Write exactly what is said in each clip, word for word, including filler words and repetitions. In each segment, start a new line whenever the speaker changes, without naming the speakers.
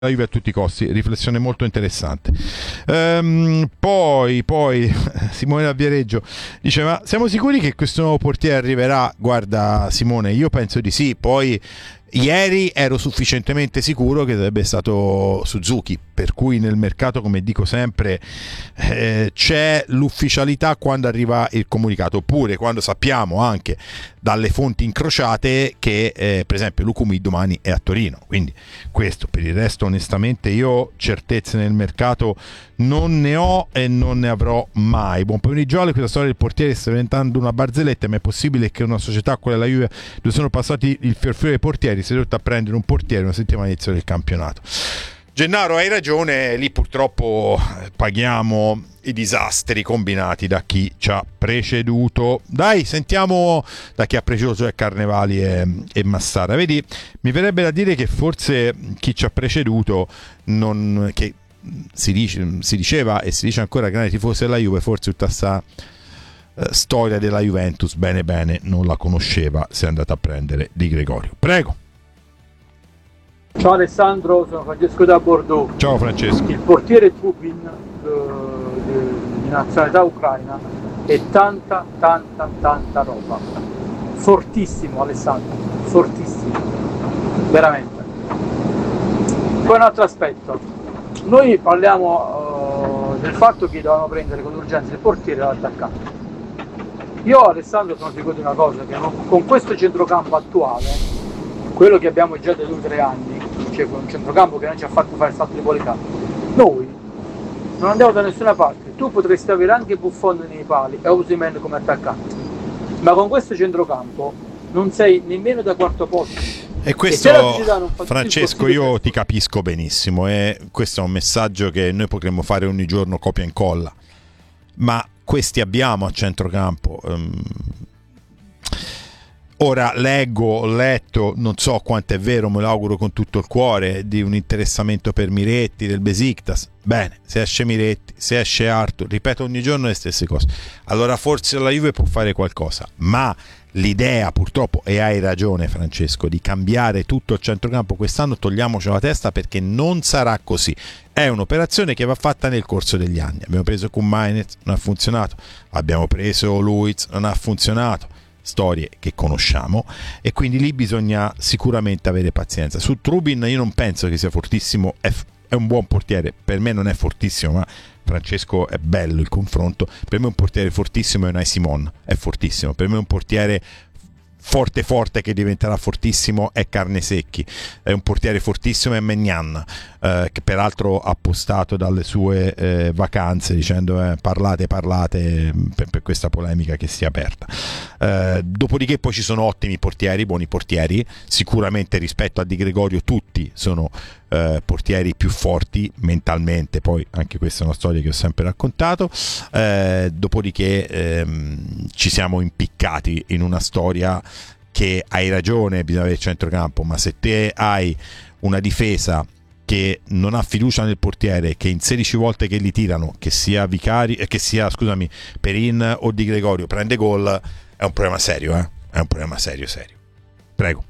la Juve a tutti i costi, riflessione molto interessante. Ehm, poi, poi Simone da Viareggio dice: ma siamo sicuri che questo nuovo portiere arriverà? Guarda Simone, io penso di sì. Poi ieri ero sufficientemente sicuro che sarebbe stato Suzuki, per cui nel mercato, come dico sempre, eh, c'è l'ufficialità quando arriva il comunicato, oppure quando sappiamo anche dalle fonti incrociate che eh, per esempio Lukumi domani è a Torino. Quindi questo, per il resto onestamente io certezze nel mercato non ne ho e non ne avrò mai. Buon pomeriggio Ale, questa storia del portiere sta diventando una barzelletta, ma è possibile che una società quale la Juve, dove sono passati il fior fiore dei portieri, si è ridotta a prendere un portiere una settimana all'inizio del campionato? Gennaro, hai ragione, lì purtroppo paghiamo i disastri combinati da chi ci ha preceduto. Dai, sentiamo da chi ha preceduto, cioè Carnevali e, e Massara. Vedi, mi verrebbe da dire che forse chi ci ha preceduto non... che si, dice, si diceva e si dice ancora grande tifoso della Juve, forse tutta sta eh, storia della Juventus bene bene non la conosceva, si è andata a prendere Di Gregorio. Prego.
Ciao Alessandro, sono Francesco da Bordeaux.
Ciao Francesco.
Il portiere Trubin eh, di nazionalità ucraina è tanta tanta tanta roba, fortissimo Alessandro, fortissimo, veramente. Poi un altro aspetto, noi parliamo uh, del fatto che dovevano prendere con urgenza il portiere e l'attaccante. Io Alessandro sono sicuro di una cosa, che con questo centrocampo attuale, quello che abbiamo già da due o tre anni, cioè con un centrocampo che non ci ha fatto fare il salto di qualità, noi non andiamo da nessuna parte. Tu potresti avere anche Buffon nei pali e Osimhen come attaccante, ma con questo centrocampo non sei nemmeno da quarto posto.
E questo, e Francesco, io ti capisco benissimo, e questo è un messaggio che noi potremmo fare ogni giorno copia e incolla, ma questi abbiamo a centrocampo. um, Ora leggo, ho letto, non so quanto è vero, me lo auguro con tutto il cuore, di un interessamento per Miretti del Besiktas. Bene, se esce Miretti, se esce Arthur, ripeto ogni giorno le stesse cose, allora forse la Juve può fare qualcosa, ma l'idea purtroppo, e hai ragione Francesco, di cambiare tutto il centrocampo quest'anno, togliamocelo la testa, perché non sarà così. È un'operazione che va fatta nel corso degli anni. Abbiamo preso Kumainez, non ha funzionato, abbiamo preso Luiz, non ha funzionato, storie che conosciamo, e quindi lì bisogna sicuramente avere pazienza. Su Trubin io non penso che sia fortissimo, è, è un buon portiere, per me non è fortissimo, ma Francesco è bello il confronto. Per me un portiere fortissimo è Unai Simon, è fortissimo. Per me un portiere forte forte che diventerà fortissimo è Carnesecchi, è un portiere fortissimo è Maignan, eh, che peraltro ha postato dalle sue eh, vacanze dicendo eh, parlate parlate per, per questa polemica che si è aperta. Eh, dopodiché poi ci sono ottimi portieri, buoni portieri, sicuramente rispetto a Di Gregorio tutti sono eh, portieri più forti mentalmente, poi anche questa è una storia che ho sempre raccontato. Eh, dopodiché ehm, ci siamo impiccati in una storia che, hai ragione, bisogna avere il centrocampo, ma se te hai una difesa che non ha fiducia nel portiere, che in sedici volte che li tirano, che sia Vicari, eh, che sia scusami Perin o Di Gregorio, prende gol, è un problema serio, eh? È un problema serio serio. Prego.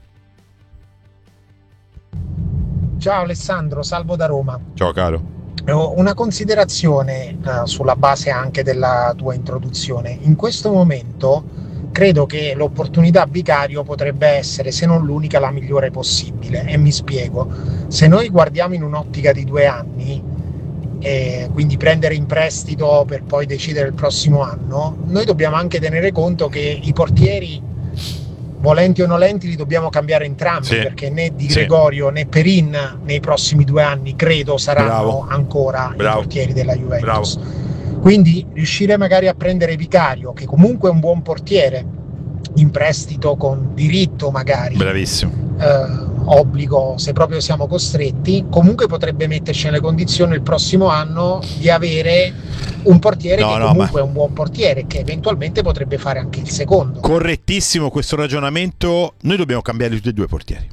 Ciao Alessandro, salvo da Roma.
Ciao caro.
Una considerazione uh, sulla base anche della tua introduzione. In questo momento credo che l'opportunità Vicario potrebbe essere, se non l'unica, la migliore possibile, e mi spiego. Se noi guardiamo in un'ottica di due anni, e quindi prendere in prestito per poi decidere il prossimo anno, noi dobbiamo anche tenere conto che i portieri, volenti o nolenti, li dobbiamo cambiare entrambi, sì, perché né Di Gregorio sì. né Perin nei prossimi due anni credo saranno Bravo. ancora Bravo. i portieri della Juventus. Bravo. Quindi riuscire magari a prendere Vicario, che comunque è un buon portiere, in prestito con diritto magari, bravissimo, eh, obbligo se proprio siamo costretti, comunque potrebbe metterci nelle condizioni il prossimo anno di avere un portiere no, che no, comunque ma... è un buon portiere, che eventualmente potrebbe fare anche il secondo.
Correttissimo questo ragionamento. Noi dobbiamo cambiare tutti e due i portieri.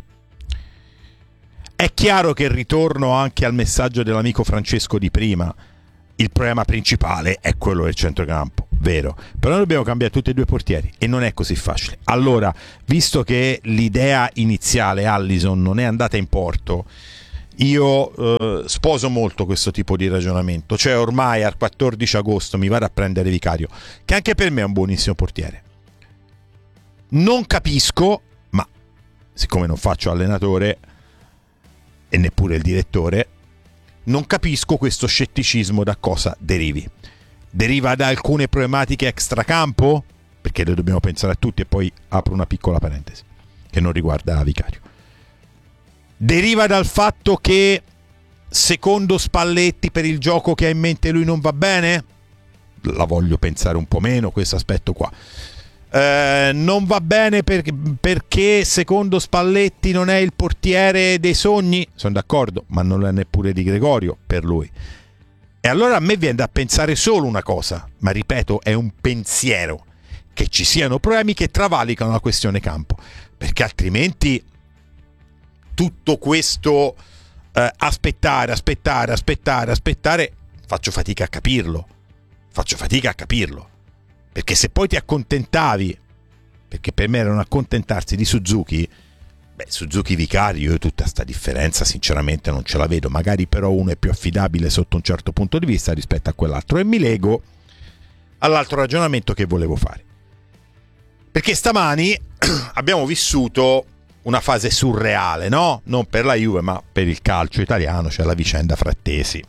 È chiaro che ritorno anche al messaggio dell'amico Francesco di prima, il problema principale è quello del centrocampo, vero, però noi dobbiamo cambiare tutti e due i portieri e non è così facile. Allora, visto che l'idea iniziale Allison non è andata in porto, io eh, sposo molto questo tipo di ragionamento, cioè ormai al quattordici agosto mi vado a prendere Vicario, che anche per me è un buonissimo portiere. Non capisco, ma siccome non faccio allenatore e neppure il direttore, non capisco questo scetticismo da cosa derivi. Deriva da alcune problematiche extracampo? Perché le dobbiamo pensare a tutti, e poi apro una piccola parentesi che non riguarda Vicario. Deriva dal fatto che secondo Spalletti per il gioco che ha in mente lui non va bene? La voglio pensare un po' meno questo aspetto qua. Eh, non va bene per, perché secondo Spalletti non è il portiere dei sogni? Sono d'accordo, ma non è neppure di Gregorio per lui. E allora a me viene da pensare solo una cosa, ma ripeto, è un pensiero, che ci siano problemi che travalicano la questione campo, perché altrimenti tutto questo eh, aspettare, aspettare, aspettare, aspettare, faccio fatica a capirlo, faccio fatica a capirlo, perché se poi ti accontentavi, perché per me era un accontentarsi di Suzuki, beh, Suzuki Vicario, io tutta sta differenza sinceramente non ce la vedo, magari però uno è più affidabile sotto un certo punto di vista rispetto a quell'altro, e mi lego all'altro ragionamento che volevo fare. Perché stamani abbiamo vissuto una fase surreale, no? Non per la Juve, ma per il calcio italiano, cioè la vicenda Frattesi.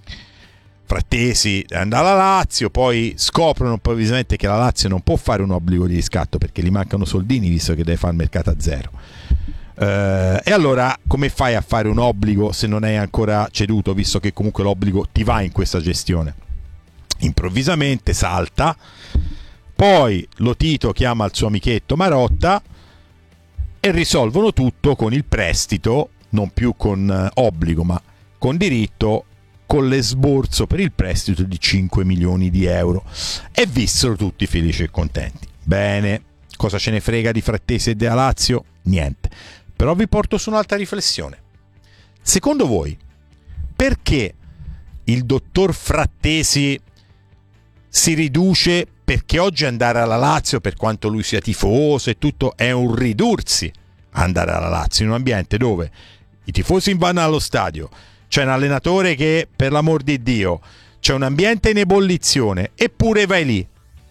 Frattesi andrà alla Lazio, poi scoprono improvvisamente che la Lazio non può fare un obbligo di riscatto perché gli mancano soldini, visto che deve fare il mercato a zero. Uh, e allora come fai a fare un obbligo se non è ancora ceduto, visto che comunque l'obbligo ti va in questa gestione? Improvvisamente salta. Poi Lotito chiama il suo amichetto Marotta e risolvono tutto con il prestito, non più con obbligo ma con diritto, con l'esborso per il prestito di cinque milioni di euro, e vissero tutti felici e contenti. Bene, cosa ce ne frega di Frattesi e della Lazio? Niente. Però vi porto su un'altra riflessione. Secondo voi, perché il dottor Frattesi si riduce? Perché oggi andare alla Lazio, per quanto lui sia tifoso e tutto, è un ridursi andare alla Lazio in un ambiente dove i tifosi vanno allo stadio, c'è un allenatore che, per l'amor di Dio, c'è un ambiente in ebollizione, eppure vai lì.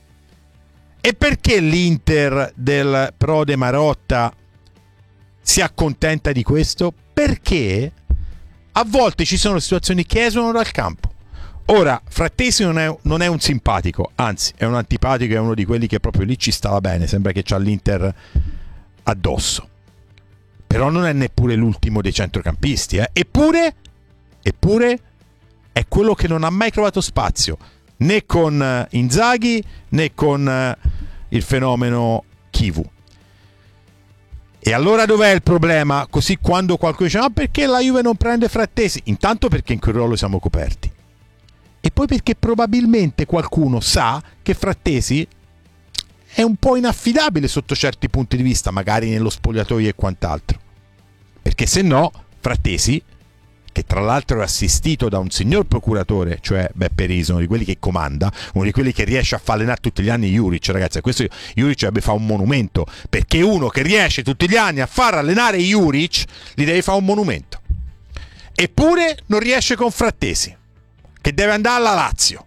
E perché l'Inter del Prode Marotta si accontenta di questo? Perché a volte ci sono situazioni che esulano dal campo. Ora, Frattesi non è, non è un simpatico, anzi è un antipatico, è uno di quelli che proprio lì ci stava bene, sembra che c'ha l'Inter addosso. Però non è neppure l'ultimo dei centrocampisti, eh? Eppure, eppure è quello che non ha mai trovato spazio, né con Inzaghi né con il fenomeno Chivu. E allora dov'è il problema? Così quando qualcuno dice: ma perché la Juve non prende Frattesi? Intanto perché in quel ruolo siamo coperti. E poi perché probabilmente qualcuno sa che Frattesi è un po' inaffidabile sotto certi punti di vista, magari nello spogliatoio e quant'altro. Perché se no, Frattesi, che tra l'altro è assistito da un signor procuratore, cioè Beppe Risi, uno di quelli che comanda, uno di quelli che riesce a far allenare tutti gli anni Juric, ragazzi, a questo Juric deve fare un monumento, perché uno che riesce tutti gli anni a far allenare Juric gli deve fare un monumento. Eppure non riesce con Frattesi, che deve andare alla Lazio.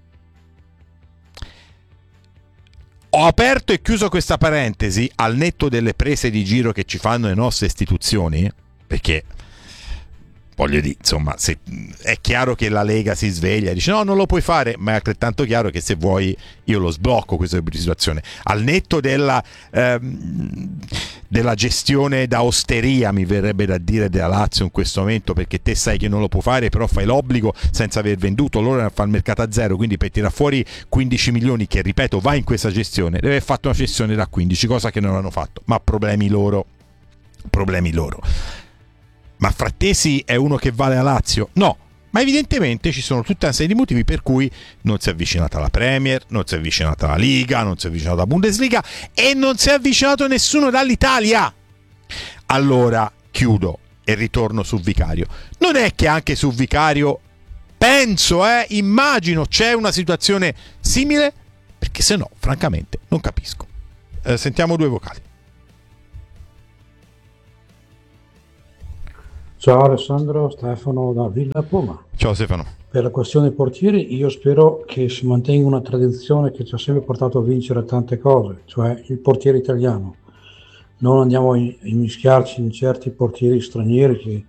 Ho aperto e chiuso questa parentesi al netto delle prese di giro che ci fanno le nostre istituzioni, perché voglio dire, insomma, se, è chiaro che la Lega si sveglia e dice no, non lo puoi fare, ma è altrettanto chiaro che se vuoi io lo sblocco questa situazione. Al netto della, ehm, della gestione da osteria, mi verrebbe da dire, della Lazio in questo momento, perché te sai che non lo puoi fare, però fai l'obbligo senza aver venduto, loro fanno il mercato a zero, quindi per tirare fuori quindici milioni, che ripeto va in questa gestione, deve aver fatto una cessione da quindici, cosa che non hanno fatto, ma problemi loro, problemi loro. Ma Frattesi è uno che vale a Lazio? No, ma evidentemente ci sono tutta una serie di motivi per cui non si è avvicinata alla Premier, non si è avvicinata alla Liga, non si è avvicinata alla Bundesliga e non si è avvicinato nessuno dall'Italia. Allora chiudo e ritorno su Vicario. Non è che anche su Vicario penso, eh, immagino c'è una situazione simile? Perché se no, francamente, non capisco. Eh, sentiamo due vocali.
Ciao Alessandro, Stefano da Villa Poma.
Ciao Stefano.
Per la questione dei portieri, io spero che si mantenga una tradizione che ci ha sempre portato a vincere tante cose, cioè il portiere italiano. Non andiamo a immischiarci in certi portieri stranieri che,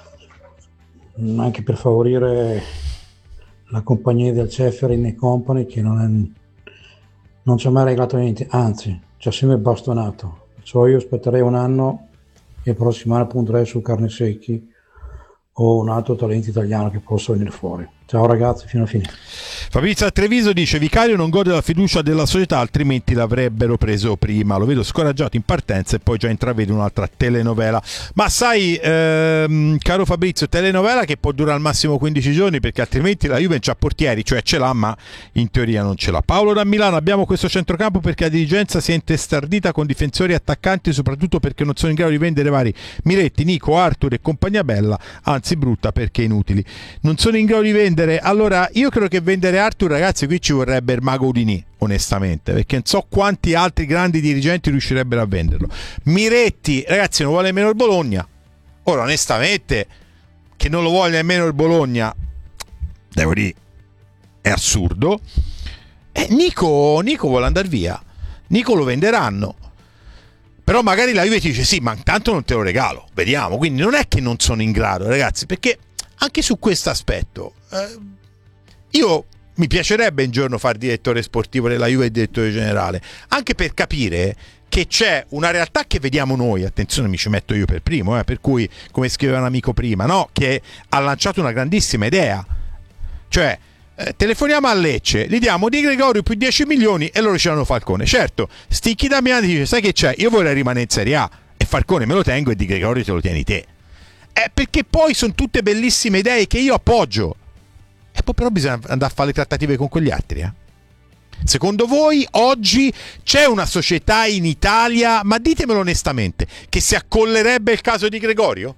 anche per favorire la compagnia del Ceferin e Company, che non, è, non ci ha mai regalato niente, anzi ci ha sempre bastonato. Cioè io aspetterei un anno e il prossimo anno punterei su Carnesecchi o un altro talento italiano che possa venire fuori. Ciao ragazzi, fino a fine.
Fabrizio a Treviso dice: Vicario non gode della fiducia della società, altrimenti l'avrebbero preso prima. Lo vedo scoraggiato in partenza e poi già intravede un'altra telenovela. Ma sai, ehm, caro Fabrizio, telenovela che può durare al massimo quindici giorni, perché altrimenti la Juve c'ha portieri, cioè ce l'ha ma in teoria non ce l'ha. Paolo da Milano: abbiamo questo centrocampo perché la dirigenza si è intestardita con difensori e attaccanti, soprattutto perché non sono in grado di vendere vari Miretti, Nico, Arthur e compagnia bella, anzi brutta perché inutili. Non sono in grado di vendere. Allora io credo che vendere Arthur, ragazzi, qui ci vorrebbe il mago Udinì, onestamente, perché non so quanti altri grandi dirigenti riuscirebbero a venderlo. Miretti, ragazzi, non vuole nemmeno il Bologna. Ora, onestamente, che non lo voglia nemmeno il Bologna, devo dire, è assurdo. E Nico, Nico vuole andare via. Nico lo venderanno. Però magari la Juve ti dice: sì, ma intanto non te lo regalo, vediamo. Quindi non è che non sono in grado, ragazzi, perché anche su questo aspetto eh, io mi piacerebbe un giorno fare direttore sportivo della Juve e direttore generale, anche per capire che c'è una realtà che vediamo noi, attenzione, mi ci metto io per primo, eh, per cui, come scriveva un amico prima, no? Che ha lanciato una grandissima idea, cioè eh, telefoniamo a Lecce, gli diamo Di Gregorio più dieci milioni e loro ci danno Falcone. Certo, Sticchi Damiani dice: sai che c'è, io vorrei rimanere in Serie A e Falcone me lo tengo e Di Gregorio te lo tieni te. Eh, perché poi sono tutte bellissime idee che io appoggio, e poi però bisogna andare a fare le trattative con quegli altri. Eh? Secondo voi oggi c'è una società in Italia, ma ditemelo onestamente, che si accollerebbe il caso di Gregorio?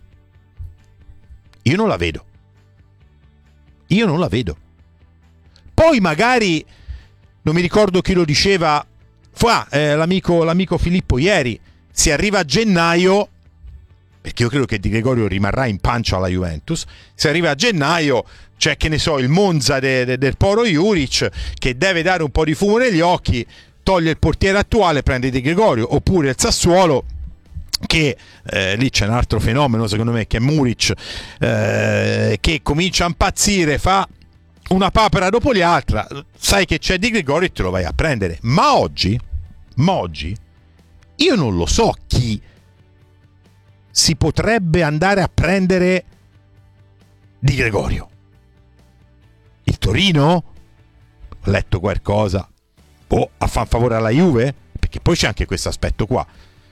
Io non la vedo. Io non la vedo. Poi magari, non mi ricordo chi lo diceva, fa eh, l'amico, l'amico Filippo ieri, si arriva a gennaio, perché io credo che Di Gregorio rimarrà in pancia alla Juventus, se arriva a gennaio c'è, che ne so, il Monza de, de, del Poro Juric che deve dare un po' di fumo negli occhi, toglie il portiere attuale, prende Di Gregorio, oppure il Sassuolo che eh, lì c'è un altro fenomeno secondo me che è Muric, eh, che comincia a impazzire, fa una papera dopo l'altra, sai che c'è Di Gregorio e te lo vai a prendere. Ma oggi, ma oggi io non lo so chi si potrebbe andare a prendere Di Gregorio. Il Torino? Ho letto qualcosa. O a fan favore alla Juve? Perché poi c'è anche questo aspetto qua.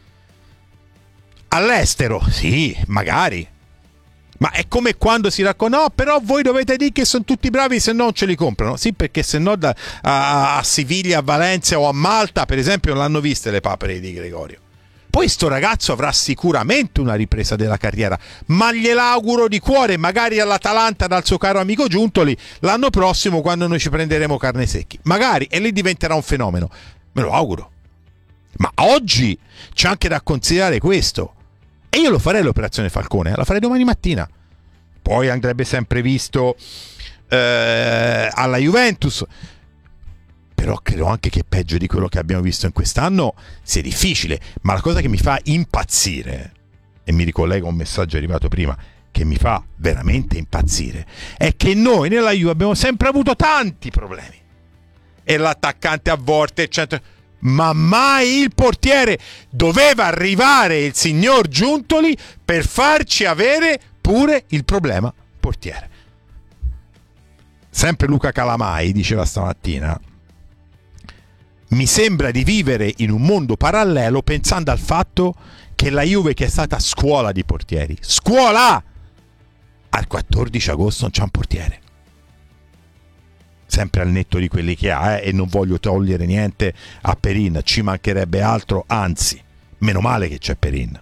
All'estero? Sì, magari. Ma è come quando si racconta: no, però voi dovete dire che sono tutti bravi, se no non ce li comprano. Sì, perché se no da, a, a Siviglia, a Valencia o a Malta, per esempio, non l'hanno viste le papere di Gregorio. Poi sto ragazzo avrà sicuramente una ripresa della carriera, ma gliel'auguro di cuore, magari all'Atalanta dal suo caro amico Giuntoli l'anno prossimo, quando noi ci prenderemo Carnesecchi, magari, e lì diventerà un fenomeno, me lo auguro. Ma oggi c'è anche da considerare questo, e io lo farei l'operazione Falcone, la farei domani mattina. Poi andrebbe sempre visto eh, alla Juventus, però credo anche che peggio di quello che abbiamo visto in quest'anno sia difficile. Ma la cosa che mi fa impazzire, e mi ricollega a un messaggio arrivato prima, che mi fa veramente impazzire, è che noi nella Juve abbiamo sempre avuto tanti problemi, e l'attaccante a volte eccetera, ma mai il portiere. Doveva arrivare il signor Giuntoli per farci avere pure il problema portiere. Sempre Luca Calamai diceva stamattina: mi sembra di vivere in un mondo parallelo pensando al fatto che la Juve, che è stata scuola di portieri, scuola, al quattordici agosto non c'è un portiere. Sempre al netto di quelli che ha, eh, e non voglio togliere niente a Perin, ci mancherebbe altro, anzi, meno male che c'è Perin.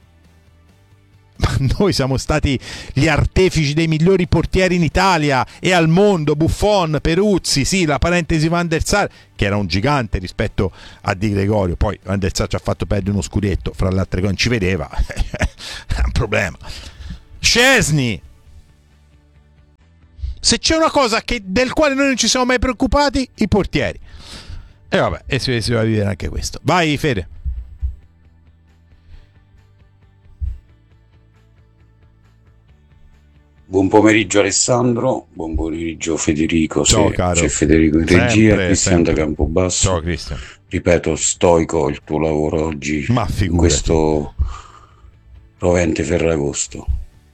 Ma noi siamo stati gli artefici dei migliori portieri in Italia e al mondo. Buffon, Peruzzi, sì, la parentesi Van der Sar, che era un gigante rispetto a Di Gregorio, poi Van der Sar ci ha fatto perdere uno scudetto, fra le altre cose non ci vedeva, è un problema. Szczęsny. Se c'è una cosa che, del quale noi non ci siamo mai preoccupati, i portieri. E vabbè, e si, si va a vivere anche questo. Vai Fede.
Buon pomeriggio Alessandro, buon pomeriggio Federico.
Ciao,
se
caro.
C'è Federico in regia,
Sempre,
Cristian da
sempre.
Campobasso.
Ciao Cristian.
Ripeto, stoico il tuo lavoro oggi,
Ma
in
figurati.
questo rovente Ferragosto.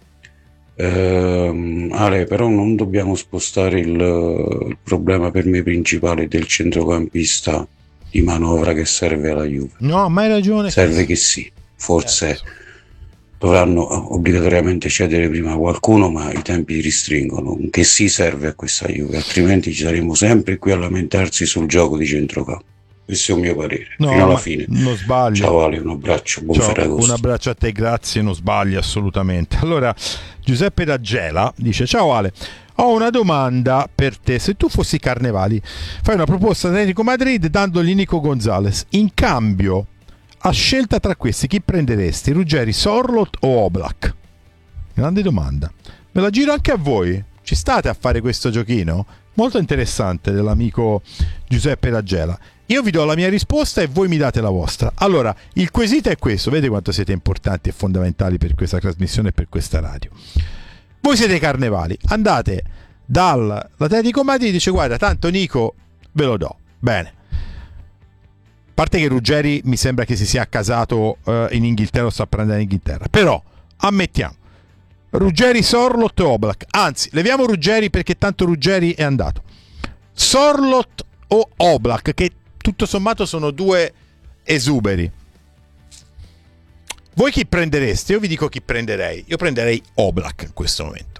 Ehm, Ale, però non dobbiamo spostare il, il problema per me principale del centrocampista di manovra che serve alla Juve.
No, ma hai ragione.
Serve che sì, forse
Eh, so.
dovranno obbligatoriamente cedere prima qualcuno, ma i tempi ristringono. Che sì serve a questa Juve, altrimenti ci saremo sempre qui a lamentarsi sul gioco di centrocampo. Questo è un mio parere,
No,
fino alla
ma
fine.
non sbagli.
Ciao Ale, un abbraccio, buon
Ciao,
Ferragosto.
un abbraccio a te, grazie, non sbagli assolutamente. Allora, Giuseppe da Gela dice: ciao Ale, ho una domanda per te. Se tu fossi Carnevali, fai una proposta ad Atletico Madrid dandogli Nico Gonzalez. In cambio, a scelta tra questi, chi prenderesti? Ruggeri, Sorloth o Oblak? Grande domanda. Me la giro anche a voi. Ci state a fare questo giochino? Molto interessante dell'amico Giuseppe da Gela. Io vi do la mia risposta e voi mi date la vostra. Allora, il quesito è questo. Vedete quanto siete importanti e fondamentali per questa trasmissione e per questa radio. Voi siete Carnevali, andate dall'Atletico Madrid e dice: guarda, tanto Nico ve lo do. Bene. A parte che Ruggeri mi sembra che si sia accasato uh, in Inghilterra o sta prendendo in Inghilterra. Però, ammettiamo, Ruggeri, Sorloth e Oblak. Anzi, leviamo Ruggeri perché tanto Ruggeri è andato. Sorloth o Oblak, che tutto sommato sono due esuberi. Voi chi prendereste? Io vi dico chi prenderei. Io prenderei Oblak in questo momento.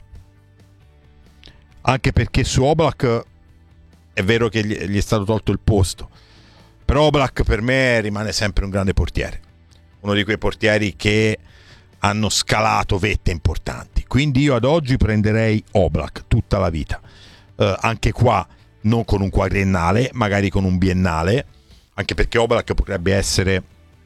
Anche perché su Oblak è vero che gli, gli è stato tolto il posto, però Oblak per me rimane sempre un grande portiere. Uno di quei portieri che hanno scalato vette importanti. Quindi io ad oggi prenderei Oblak tutta la vita. Eh, anche qua non con un quadriennale, magari con un biennale, anche perché Oblak potrebbe essere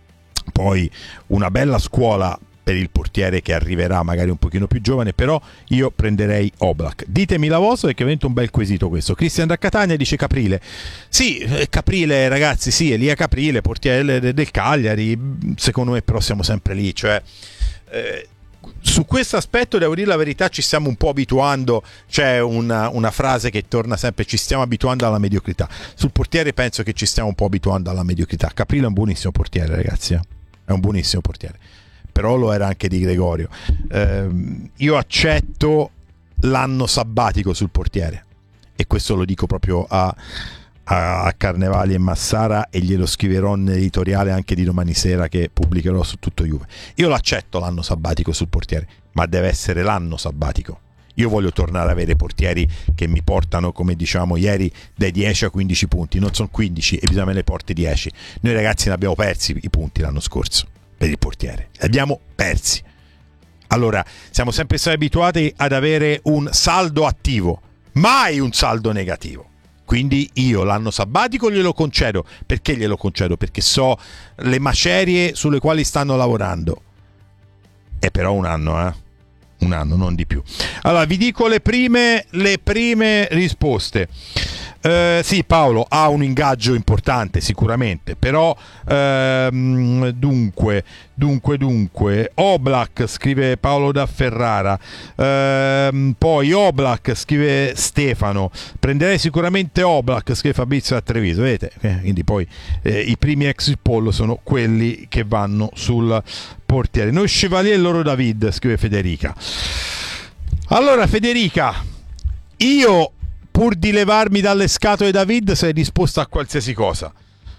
poi una bella scuola per il portiere che arriverà magari un pochino più giovane, però io prenderei Oblak. Ditemi la vostra, perché è venuto un bel quesito questo. Cristian da Catania dice Caprile. Sì, Caprile ragazzi, sì, Elia Caprile, portiere del Cagliari, secondo me però siamo sempre lì, cioè eh, su questo aspetto devo dire la verità, ci stiamo un po' abituando. C'è una, una frase che torna sempre: ci stiamo abituando alla mediocrità. Sul portiere penso che ci stiamo un po' abituando alla mediocrità. Caprile è un buonissimo portiere ragazzi, eh? È un buonissimo portiere, però lo era anche Di Gregorio. Eh, io accetto l'anno sabbatico sul portiere, e questo lo dico proprio a, a, a Carnevali e Massara, e glielo scriverò nell'editoriale anche di domani sera che pubblicherò su Tutto Juve. Io l'accetto l'anno sabbatico sul portiere, ma deve essere l'anno sabbatico. Io voglio tornare ad avere portieri che mi portano, come diciamo ieri, dai dieci a quindici punti. Non sono quindici e bisogna me ne porti dieci. Noi ragazzi ne abbiamo persi i punti l'anno scorso per il portiere, li abbiamo persi. Allora, siamo sempre stati abituati ad avere un saldo attivo, mai un saldo negativo. Quindi io l'anno sabbatico glielo concedo. Perché glielo concedo? Perché so le macerie sulle quali stanno lavorando. È però un anno, eh? Un anno, non di più. Allora, vi dico le prime, le prime risposte. Eh, sì, Paolo ha un ingaggio importante sicuramente, però ehm, dunque, dunque, dunque Oblak, scrive Paolo da Ferrara, ehm, poi Oblak, scrive Stefano, prenderei sicuramente Oblak, scrive Fabrizio da Treviso, vedete? Eh, quindi poi eh, i primi exit poll sono quelli che vanno sul portiere. Noi Chevalier e loro David, scrive Federica. Allora Federica, io pur di levarmi dalle scatole David sei disposto a qualsiasi cosa,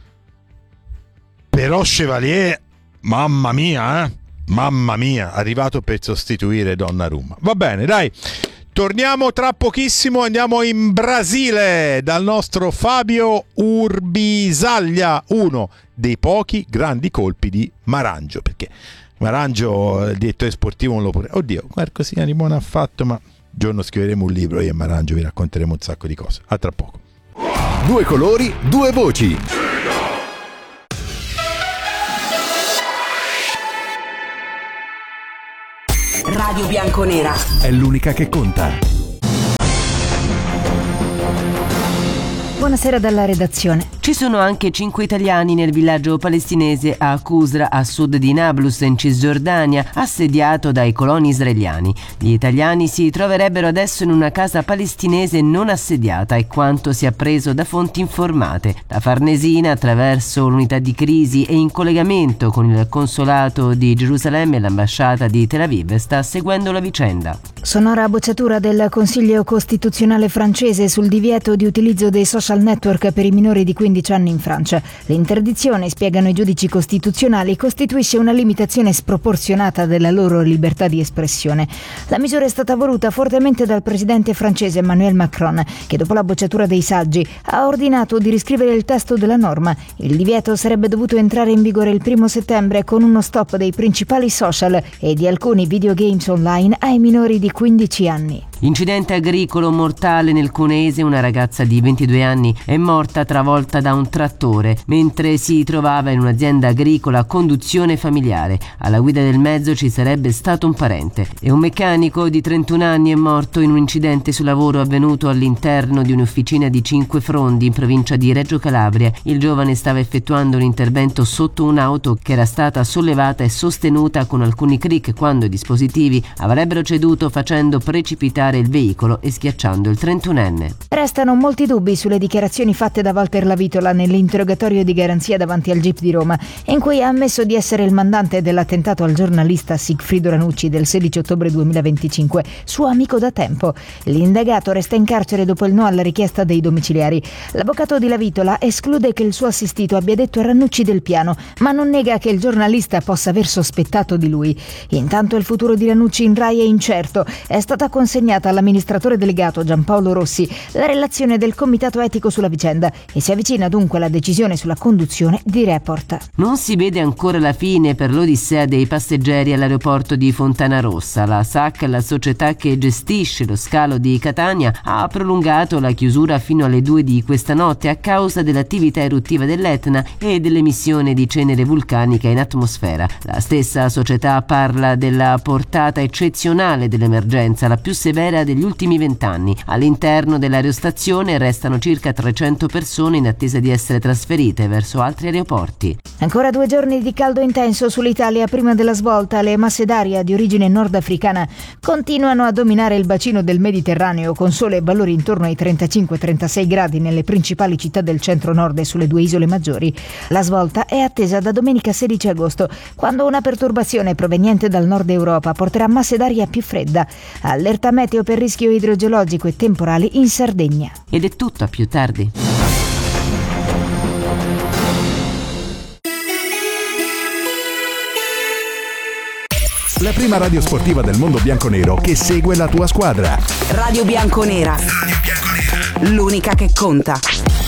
però Chevalier, mamma mia, eh? Mamma mia, arrivato per sostituire Donnarumma. Va bene, dai, torniamo tra pochissimo, andiamo in Brasile dal nostro Fabio Urbisaglia, uno dei pochi grandi colpi di Marangio, perché Marangio, il direttore sportivo, non lo può... Oddio, Marco Siani buono ha fatto, ma un giorno scriveremo un libro, io e Marangio vi racconteremo un sacco di cose. A tra poco.
Due colori, due voci.
Radio Bianconera
è l'unica che conta.
Buonasera dalla redazione.
Ci sono anche cinque italiani nel villaggio palestinese a Qusra, a sud di Nablus, in Cisgiordania, assediato dai coloni israeliani. Gli italiani si troverebbero adesso in una casa palestinese non assediata, è quanto si è appreso da fonti informate. Da Farnesina, attraverso l'unità di crisi e in collegamento con il consolato di Gerusalemme e l'ambasciata di Tel Aviv, sta seguendo la vicenda.
Sonora bocciatura del Consiglio Costituzionale francese sul divieto di utilizzo dei social network per i minori di quindici anni in Francia. L'interdizione, spiegano i giudici costituzionali, costituisce una limitazione sproporzionata della loro libertà di espressione. La misura è stata voluta fortemente dal presidente francese Emmanuel Macron, che dopo la bocciatura dei saggi ha ordinato di riscrivere il testo della norma. Il divieto sarebbe dovuto entrare in vigore il primo settembre con uno stop dei principali social e di alcuni videogames online ai minori di quindici anni.
Incidente agricolo mortale nel Cuneese, una ragazza di ventidue anni è morta travolta da un trattore mentre si trovava in un'azienda agricola a conduzione familiare. Alla guida del mezzo ci sarebbe stato un parente. E un meccanico di trentuno anni è morto in un incidente sul lavoro avvenuto all'interno di un'officina di Cinquefrondi in provincia di Reggio Calabria. Il giovane stava effettuando un intervento sotto un'auto che era stata sollevata e sostenuta con alcuni click quando i dispositivi avrebbero ceduto, facendo precipitare il veicolo e schiacciando il trentunenne.
Restano molti dubbi sulle dichiarazioni fatte da Walter Lavitola nell'interrogatorio di garanzia davanti al G I P di Roma, in cui ha ammesso di essere il mandante dell'attentato al giornalista Sigfrido Ranucci del sedici ottobre duemilaventicinque, suo amico da tempo. L'indagato resta in carcere dopo il no alla richiesta dei domiciliari. L'avvocato di Lavitola esclude che il suo assistito abbia detto a Ranucci del piano, ma non nega che il giornalista possa aver sospettato di lui. Intanto il futuro di Ranucci in Rai è incerto. È stata consegnata all'amministratore delegato Giampaolo Rossi la relazione del comitato etico sulla vicenda e si avvicina dunque la decisione sulla conduzione di Report.
Non si vede ancora la fine per l'odissea dei passeggeri all'aeroporto di Fontanarossa. La S A C, la società che gestisce lo scalo di Catania, ha prolungato la chiusura fino alle due di questa notte a causa dell'attività eruttiva dell'Etna e dell'emissione di cenere vulcanica in atmosfera. La stessa società parla della portata eccezionale dell'emergenza, la più severa degli ultimi vent'anni. All'interno dell'aerostazione restano circa trecento persone in attesa di essere trasferite verso altri aeroporti.
Ancora due giorni di caldo intenso sull'Italia prima della svolta. Le masse d'aria di origine nordafricana continuano a dominare il bacino del Mediterraneo, con sole e valori intorno ai trentacinque trentasei gradi nelle principali città del centro-nord e sulle due isole maggiori. La svolta è attesa da domenica sedici agosto, quando una perturbazione proveniente dal nord Europa porterà masse d'aria più fredda. Allerta meteo per rischio idrogeologico e temporali in Sardegna.
Ed è tutto, a più tardi.
La prima radio sportiva del mondo bianconero che segue la tua squadra.
Radio Bianconera. Radio Bianconera. L'unica che conta.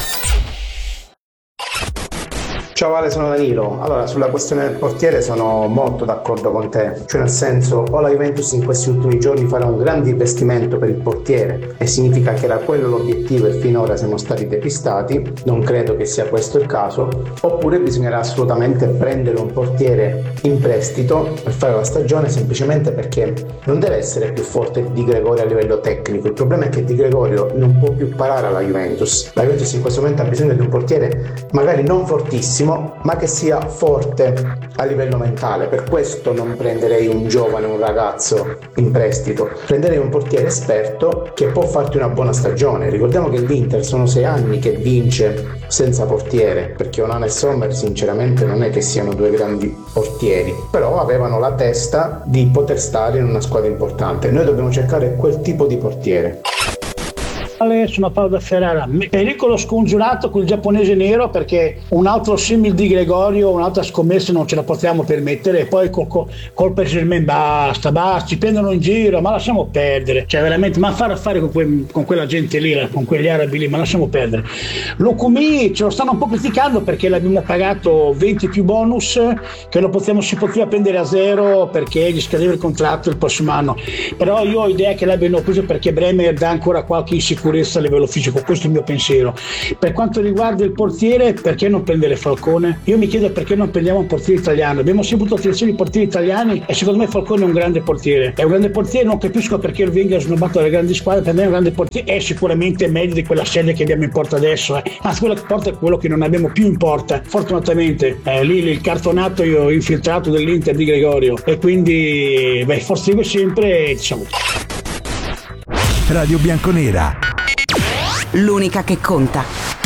Ciao Ale, sono Danilo. Allora, sulla questione del portiere sono molto d'accordo con te, cioè nel senso, o la Juventus in questi ultimi giorni farà un grande investimento per il portiere e significa che era quello l'obiettivo e finora siamo stati depistati, non credo che sia questo il caso, oppure bisognerà assolutamente prendere un portiere in prestito per fare la stagione, semplicemente perché non deve essere più forte Di Gregorio a livello tecnico. Il problema è che Di Gregorio non può più parare alla Juventus. La Juventus in questo momento ha bisogno di un portiere magari non fortissimo, ma che sia forte a livello mentale. Per questo non prenderei un giovane, un ragazzo in prestito, prenderei un portiere esperto che può farti una buona stagione. Ricordiamo che l'Inter sono sei anni che vince senza portiere, perché Onana e Sommer sinceramente non è che siano due grandi portieri, però avevano la testa di poter stare in una squadra importante. Noi dobbiamo cercare quel tipo di portiere.
Sono Paolo da Ferrara. Pericolo scongiurato con il giapponese nero, perché un altro simil di Gregorio, un'altra scommessa non ce la possiamo permettere, e poi col, col Paris-Germain basta, basta, ci prendono in giro, ma lasciamo perdere, cioè veramente, ma fare affari con, que, con quella gente lì, con quegli arabi lì, ma lasciamo perdere. Lukumi ce lo stanno un po' criticando perché l'abbiamo pagato venti più bonus, che lo possiamo, si poteva prendere a zero perché gli scadeva il contratto il prossimo anno, però io ho idea che l'abbiano preso perché Bremer dà ancora qualche insicurezza sicurezza a livello fisico. Questo è il mio pensiero. Per quanto riguarda il portiere, perché non prendere Falcone? Io mi chiedo perché non prendiamo un portiere italiano. Abbiamo sempre avuto attenzione ai portieri italiani e secondo me Falcone è un grande portiere. È un grande portiere, non capisco perché lo venga snobbato dalle grandi squadre. Per me è un grande portiere, è sicuramente meglio di quella serie che abbiamo in porta adesso. Eh. Anzi, quello che porta è quello che non abbiamo più in porta. Fortunatamente eh, lì il cartonato io infiltrato dell'Inter di Gregorio. E quindi beh, forse dico sempre ti saluto.
Radio Bianconera,
l'unica che conta.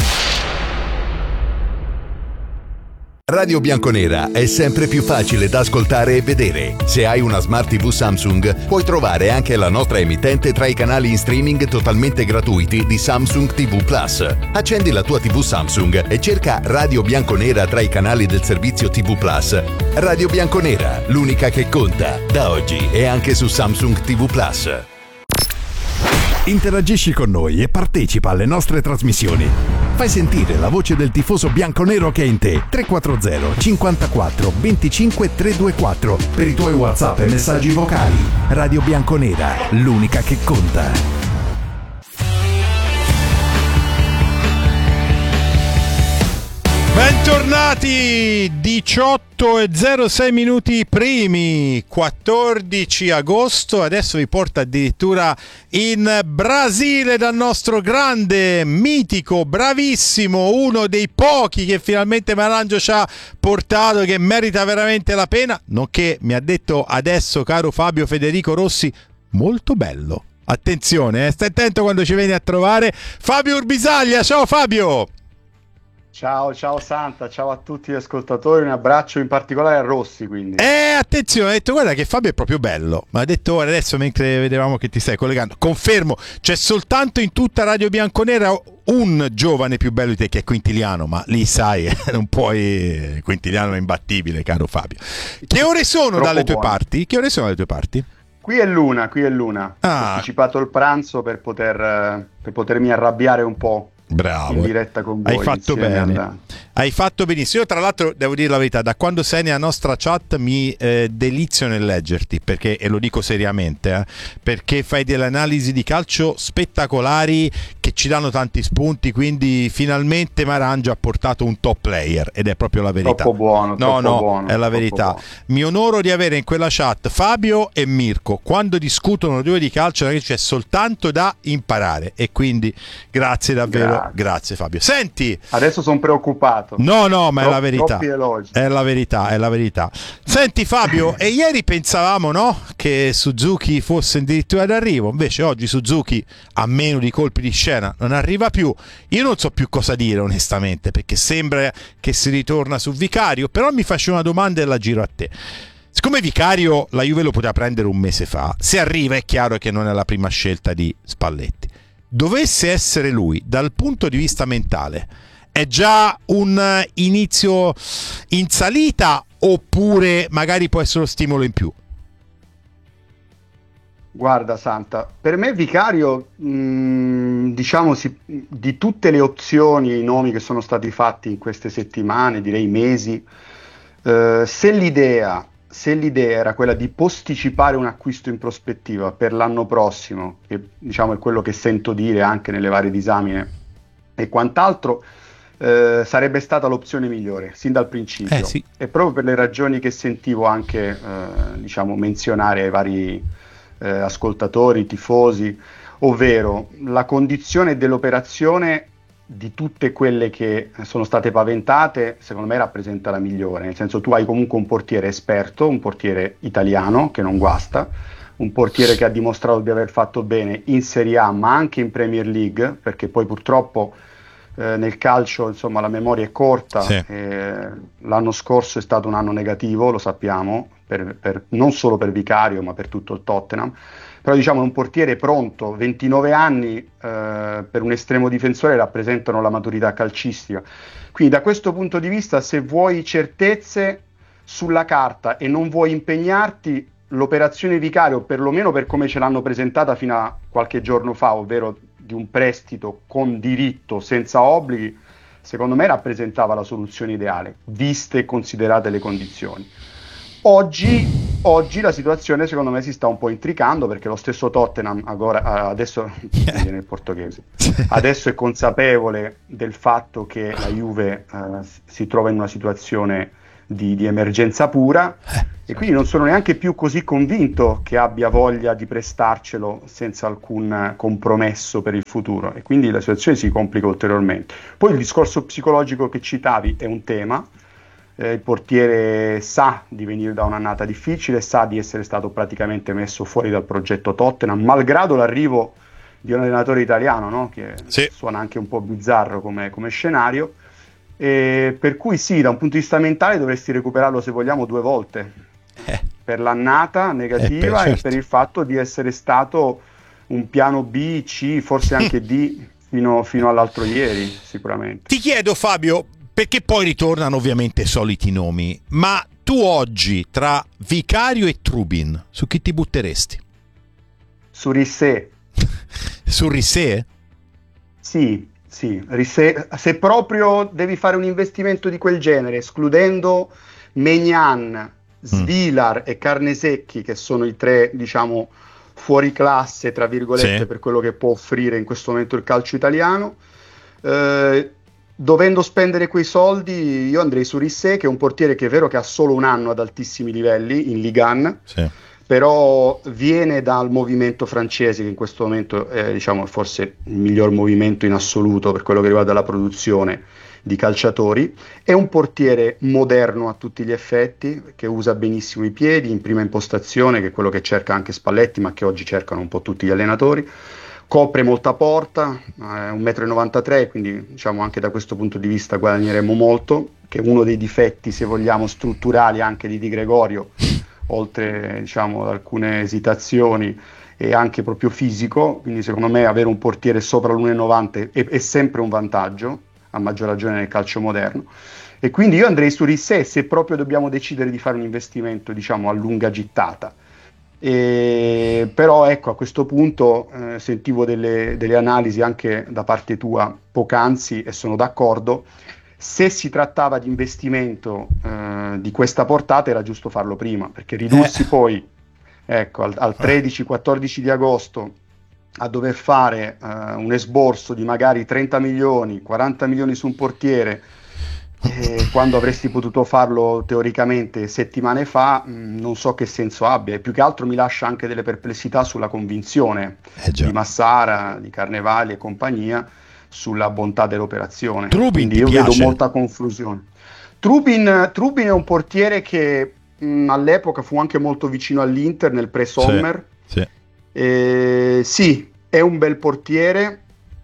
Radio Bianconera è sempre più facile da ascoltare e vedere. Se hai una Smart tivù Samsung, puoi trovare anche la nostra emittente tra i canali in streaming totalmente gratuiti di Samsung tivù Plus. Accendi la tua tivù Samsung e cerca Radio Bianconera tra i canali del servizio tivù Plus. Radio Bianconera, l'unica che conta. Da oggi è anche su Samsung tivù Plus. Interagisci con noi e partecipa alle nostre trasmissioni. Fai sentire la voce del tifoso bianconero che è in te. tre quattro zero cinquantaquattro venticinque trecentoventiquattro per i tuoi WhatsApp e messaggi vocali. Radio Bianconera, l'unica che conta.
Bentornati, diciotto e zero sei minuti primi, quattordici agosto, adesso vi porta addirittura in Brasile dal nostro grande, mitico, bravissimo, uno dei pochi che finalmente Marangio ci ha portato, che merita veramente la pena, nonché mi ha detto adesso, caro Fabio Federico Rossi, molto bello. Attenzione, eh, stai attento quando ci vieni a trovare. Fabio Urbisaglia, ciao Fabio!
Ciao, ciao Santa, ciao a tutti gli ascoltatori, un abbraccio in particolare a Rossi, quindi.
Eh, attenzione, ha detto guarda che Fabio è proprio bello, ma ha detto ora adesso mentre vedevamo che ti stai collegando, confermo, c'è soltanto in tutta Radio Bianconera un giovane più bello di te che è Quintiliano, ma lì sai, non puoi, Quintiliano è imbattibile, caro Fabio. Che ore sono
Troppo
dalle tue
buono.
parti? Che ore sono dalle tue parti?
Qui è l'una, qui è l'una.
Ah.
Ho anticipato il pranzo per poter per potermi arrabbiare un po'.
Bravo,
in diretta con voi.
hai fatto bene, a... hai fatto benissimo. Io tra l'altro devo dire la verità, da quando sei nella nostra chat mi eh, delizio nel leggerti, perché, e lo dico seriamente, eh, perché fai delle analisi di calcio spettacolari che ci danno tanti spunti, quindi finalmente Marangio ha portato un top player ed è proprio la verità.
Troppo buono,
no
troppo
no
buono,
è la verità.
buono.
Mi onoro di avere in quella chat Fabio e Mirko, quando discutono due di calcio c'è soltanto da imparare, e quindi grazie davvero. Grazie. Grazie Fabio. Senti,
adesso sono preoccupato.
No, no, ma
Tro-
è la verità.
Troppi elogi.
È la verità, è la verità. Senti Fabio, e ieri pensavamo, no, che Suzuki fosse addirittura d'arrivo, invece oggi Suzuki a meno di colpi di scena non arriva più. Io non so più cosa dire onestamente, perché sembra che si ritorna su Vicario, però mi faccio una domanda e la giro a te. Siccome Vicario la Juve lo poteva prendere un mese fa, se arriva è chiaro che non è la prima scelta di Spalletti. Dovesse essere lui, dal punto di vista mentale, è già un inizio in salita oppure magari può essere lo stimolo in più?
Guarda Santa, per me Vicario, mh, diciamo si, di tutte le opzioni e i nomi che sono stati fatti in queste settimane, direi mesi, eh, se l'idea... se l'idea era quella di posticipare un acquisto in prospettiva per l'anno prossimo, che diciamo è quello che sento dire anche nelle varie disamine e quant'altro, eh, sarebbe stata l'opzione migliore sin dal principio.
Eh, sì.
E proprio per le ragioni che sentivo anche eh, diciamo menzionare ai vari eh, ascoltatori, tifosi, ovvero la condizione dell'operazione di tutte quelle che sono state paventate, secondo me rappresenta la migliore, nel senso tu hai comunque un portiere esperto, un portiere italiano che non guasta, un portiere che ha dimostrato di aver fatto bene in Serie A ma anche in Premier League, perché poi purtroppo eh, nel calcio insomma la memoria è corta, sì. eh, l'anno scorso è stato un anno negativo, lo sappiamo, per, per, non solo per Vicario ma per tutto il Tottenham. Però diciamo è un portiere pronto, ventinove anni eh, per un estremo difensore rappresentano la maturità calcistica. Quindi da questo punto di vista, se vuoi certezze sulla carta e non vuoi impegnarti, l'operazione Vicario, perlomeno per come ce l'hanno presentata fino a qualche giorno fa, ovvero di un prestito con diritto senza obblighi, secondo me rappresentava la soluzione ideale, viste e considerate le condizioni. Oggi oggi la situazione secondo me si sta un po' intricando, perché lo stesso Tottenham agora, adesso viene il portoghese, adesso è consapevole del fatto che la Juve eh, si trova in una situazione di, di emergenza pura, e quindi non sono neanche più così convinto che abbia voglia di prestarcelo senza alcun compromesso per il futuro, e quindi la situazione si complica ulteriormente. Poi il discorso psicologico che citavi è un tema. Eh, il portiere sa di venire da un'annata difficile, sa di essere stato praticamente messo fuori dal progetto Tottenham, malgrado l'arrivo di un allenatore italiano, no? Che sì. Suona anche un po' bizzarro come, come scenario, e per cui sì, da un punto di vista mentale dovresti recuperarlo, se vogliamo, due volte, eh. per l'annata negativa, eh, per, certo. e per il fatto di essere stato un piano B, C, forse anche D fino, fino all'altro ieri, sicuramente.
Ti chiedo, Fabio, perché poi ritornano ovviamente i soliti nomi, ma tu oggi tra Vicario e Trubin su chi ti butteresti?
Su Rissé.
Su Rissé?
Sì, sì, Rissé. Se proprio devi fare un investimento di quel genere, escludendo Maignan, Svilar mm. e Carnesecchi, che sono i tre, diciamo, fuori classe, tra virgolette, sì. per quello che può offrire in questo momento il calcio italiano, eh, dovendo spendere quei soldi, io andrei su Rissé, che è un portiere che è vero che ha solo un anno ad altissimi livelli in Ligue uno, sì. però viene dal movimento francese, che in questo momento è, diciamo, forse il miglior movimento in assoluto per quello che riguarda la produzione di calciatori. È un portiere moderno a tutti gli effetti, che usa benissimo i piedi in prima impostazione, che è quello che cerca anche Spalletti, ma che oggi cercano un po' tutti gli allenatori. Copre molta porta, è un metro e novantatré, quindi diciamo anche da questo punto di vista guadagneremo molto, che è uno dei difetti, se vogliamo, strutturali anche di Di Gregorio, oltre, diciamo, ad alcune esitazioni, e anche proprio fisico. Quindi secondo me avere un portiere sopra l'uno e novanta è, è sempre un vantaggio, a maggior ragione nel calcio moderno, e quindi io andrei su Rissé se proprio dobbiamo decidere di fare un investimento, diciamo, a lunga gittata. E, però ecco, a questo punto eh, sentivo delle, delle analisi anche da parte tua poc'anzi, e sono d'accordo. Se si trattava di investimento eh, di questa portata, era giusto farlo prima, perché ridursi eh. poi ecco, al, al tredici quattordici di agosto a dover fare eh, un esborso di magari trenta milioni, quaranta milioni su un portiere, Eh, quando avresti potuto farlo teoricamente settimane fa, mh, non so che senso abbia, e più che altro mi lascia anche delle perplessità sulla convinzione eh di Massara, di Carnevali e compagnia sulla bontà dell'operazione.
Trubin,
quindi io
piace?
vedo molta confusione. Trubin, Trubin è un portiere che mh, all'epoca fu anche molto vicino all'Inter nel pre-Sommer.
Sì, sì.
Eh, sì, è un bel portiere.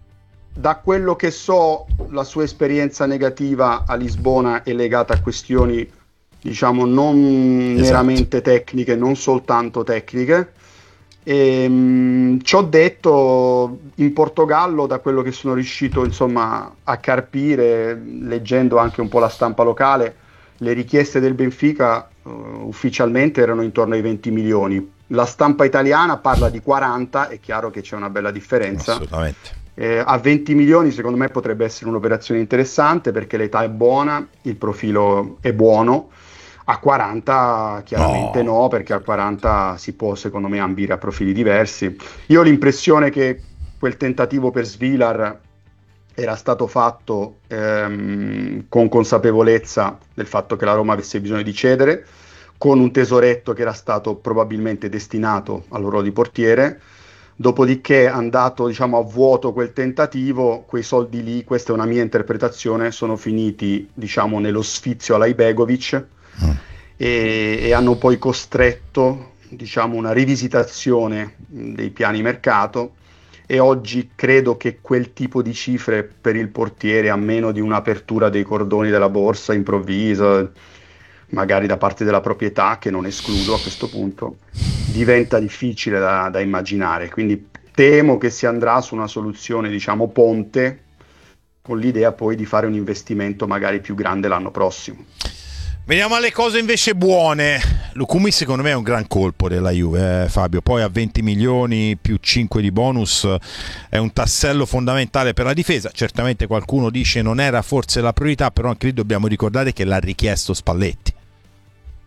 Da quello che so, la sua esperienza negativa a Lisbona è legata a questioni, diciamo, non esatto. meramente tecniche, non soltanto tecniche. E, mh, ciò detto, in Portogallo, da quello che sono riuscito, insomma, a carpire, leggendo anche un po' la stampa locale, le richieste del Benfica uh, ufficialmente erano intorno ai venti milioni. La stampa italiana parla di quaranta, è chiaro che c'è una bella differenza.
Assolutamente.
Eh, a venti milioni secondo me potrebbe essere un'operazione interessante, perché l'età è buona, il profilo è buono. A quaranta chiaramente no, no perché a quaranta si può, secondo me, ambire a profili diversi. Io ho l'impressione che quel tentativo per Svilar era stato fatto ehm, con consapevolezza del fatto che la Roma avesse bisogno di cedere, con un tesoretto che era stato probabilmente destinato al ruolo di portiere. Dopodiché, andato, diciamo, a vuoto quel tentativo, quei soldi lì, questa è una mia interpretazione, sono finiti, diciamo, nello sfizio alla Ibegovic mm. e, e hanno poi costretto, diciamo, una rivisitazione dei piani mercato, e oggi credo che quel tipo di cifre per il portiere, a meno di un'apertura dei cordoni della borsa improvvisa, magari da parte della proprietà, che non escludo a questo punto, diventa difficile da, da immaginare. Quindi temo che si andrà su una soluzione, diciamo, ponte, con l'idea poi di fare un investimento magari più grande l'anno prossimo.
Veniamo alle cose invece buone. Lukumi secondo me è un gran colpo della Juve, eh, Fabio. Poi a venti milioni più cinque di bonus è un tassello fondamentale per la difesa. Certamente qualcuno dice non era forse la priorità, però anche lì dobbiamo ricordare che l'ha richiesto Spalletti.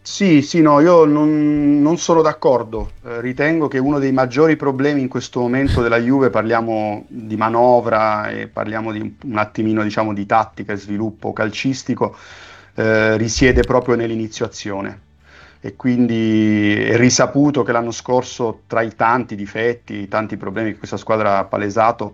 Sì, sì, no, io non, non sono d'accordo. Eh, ritengo che uno dei maggiori problemi in questo momento della Juve, parliamo di manovra e parliamo di un, un attimino, diciamo, di tattica e sviluppo calcistico, eh, risiede proprio nell'iniziazione. E quindi è risaputo che l'anno scorso, tra i tanti difetti, i tanti problemi che questa squadra ha palesato,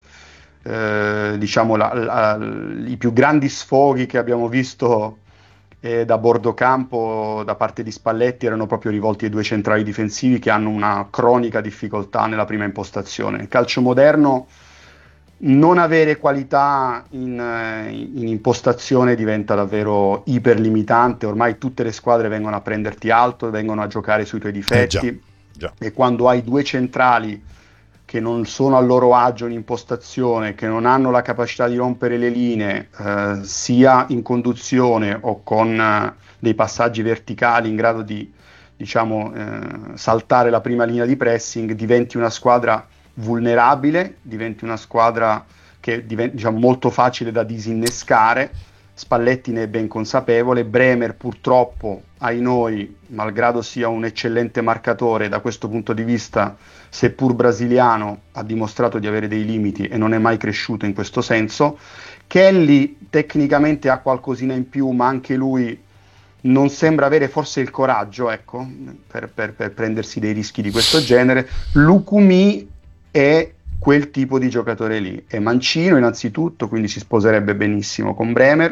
eh, diciamo la, la, i più grandi sfoghi che abbiamo visto E da bordo campo da parte di Spalletti erano proprio rivolti ai due centrali difensivi, che hanno una cronica difficoltà nella prima impostazione. Nel calcio moderno non avere qualità in, in impostazione diventa davvero iperlimitante. Ormai tutte le squadre vengono a prenderti alto, vengono a giocare sui tuoi difetti,
eh già, già.
E quando hai due centrali che non sono a loro agio in impostazione, che non hanno la capacità di rompere le linee, eh, sia in conduzione o con eh, dei passaggi verticali in grado di, diciamo, eh, saltare la prima linea di pressing, diventi una squadra vulnerabile, diventi una squadra che diventa, diciamo, molto facile da disinnescare. Spalletti ne è ben consapevole. Bremer purtroppo, ai noi, malgrado sia un eccellente marcatore, da questo punto di vista, seppur brasiliano, ha dimostrato di avere dei limiti e non è mai cresciuto in questo senso. Kelly tecnicamente ha qualcosina in più, ma anche lui non sembra avere forse il coraggio, ecco, per, per, per prendersi dei rischi di questo genere. Lukumi è quel tipo di giocatore lì, è mancino innanzitutto, quindi si sposerebbe benissimo con Bremer,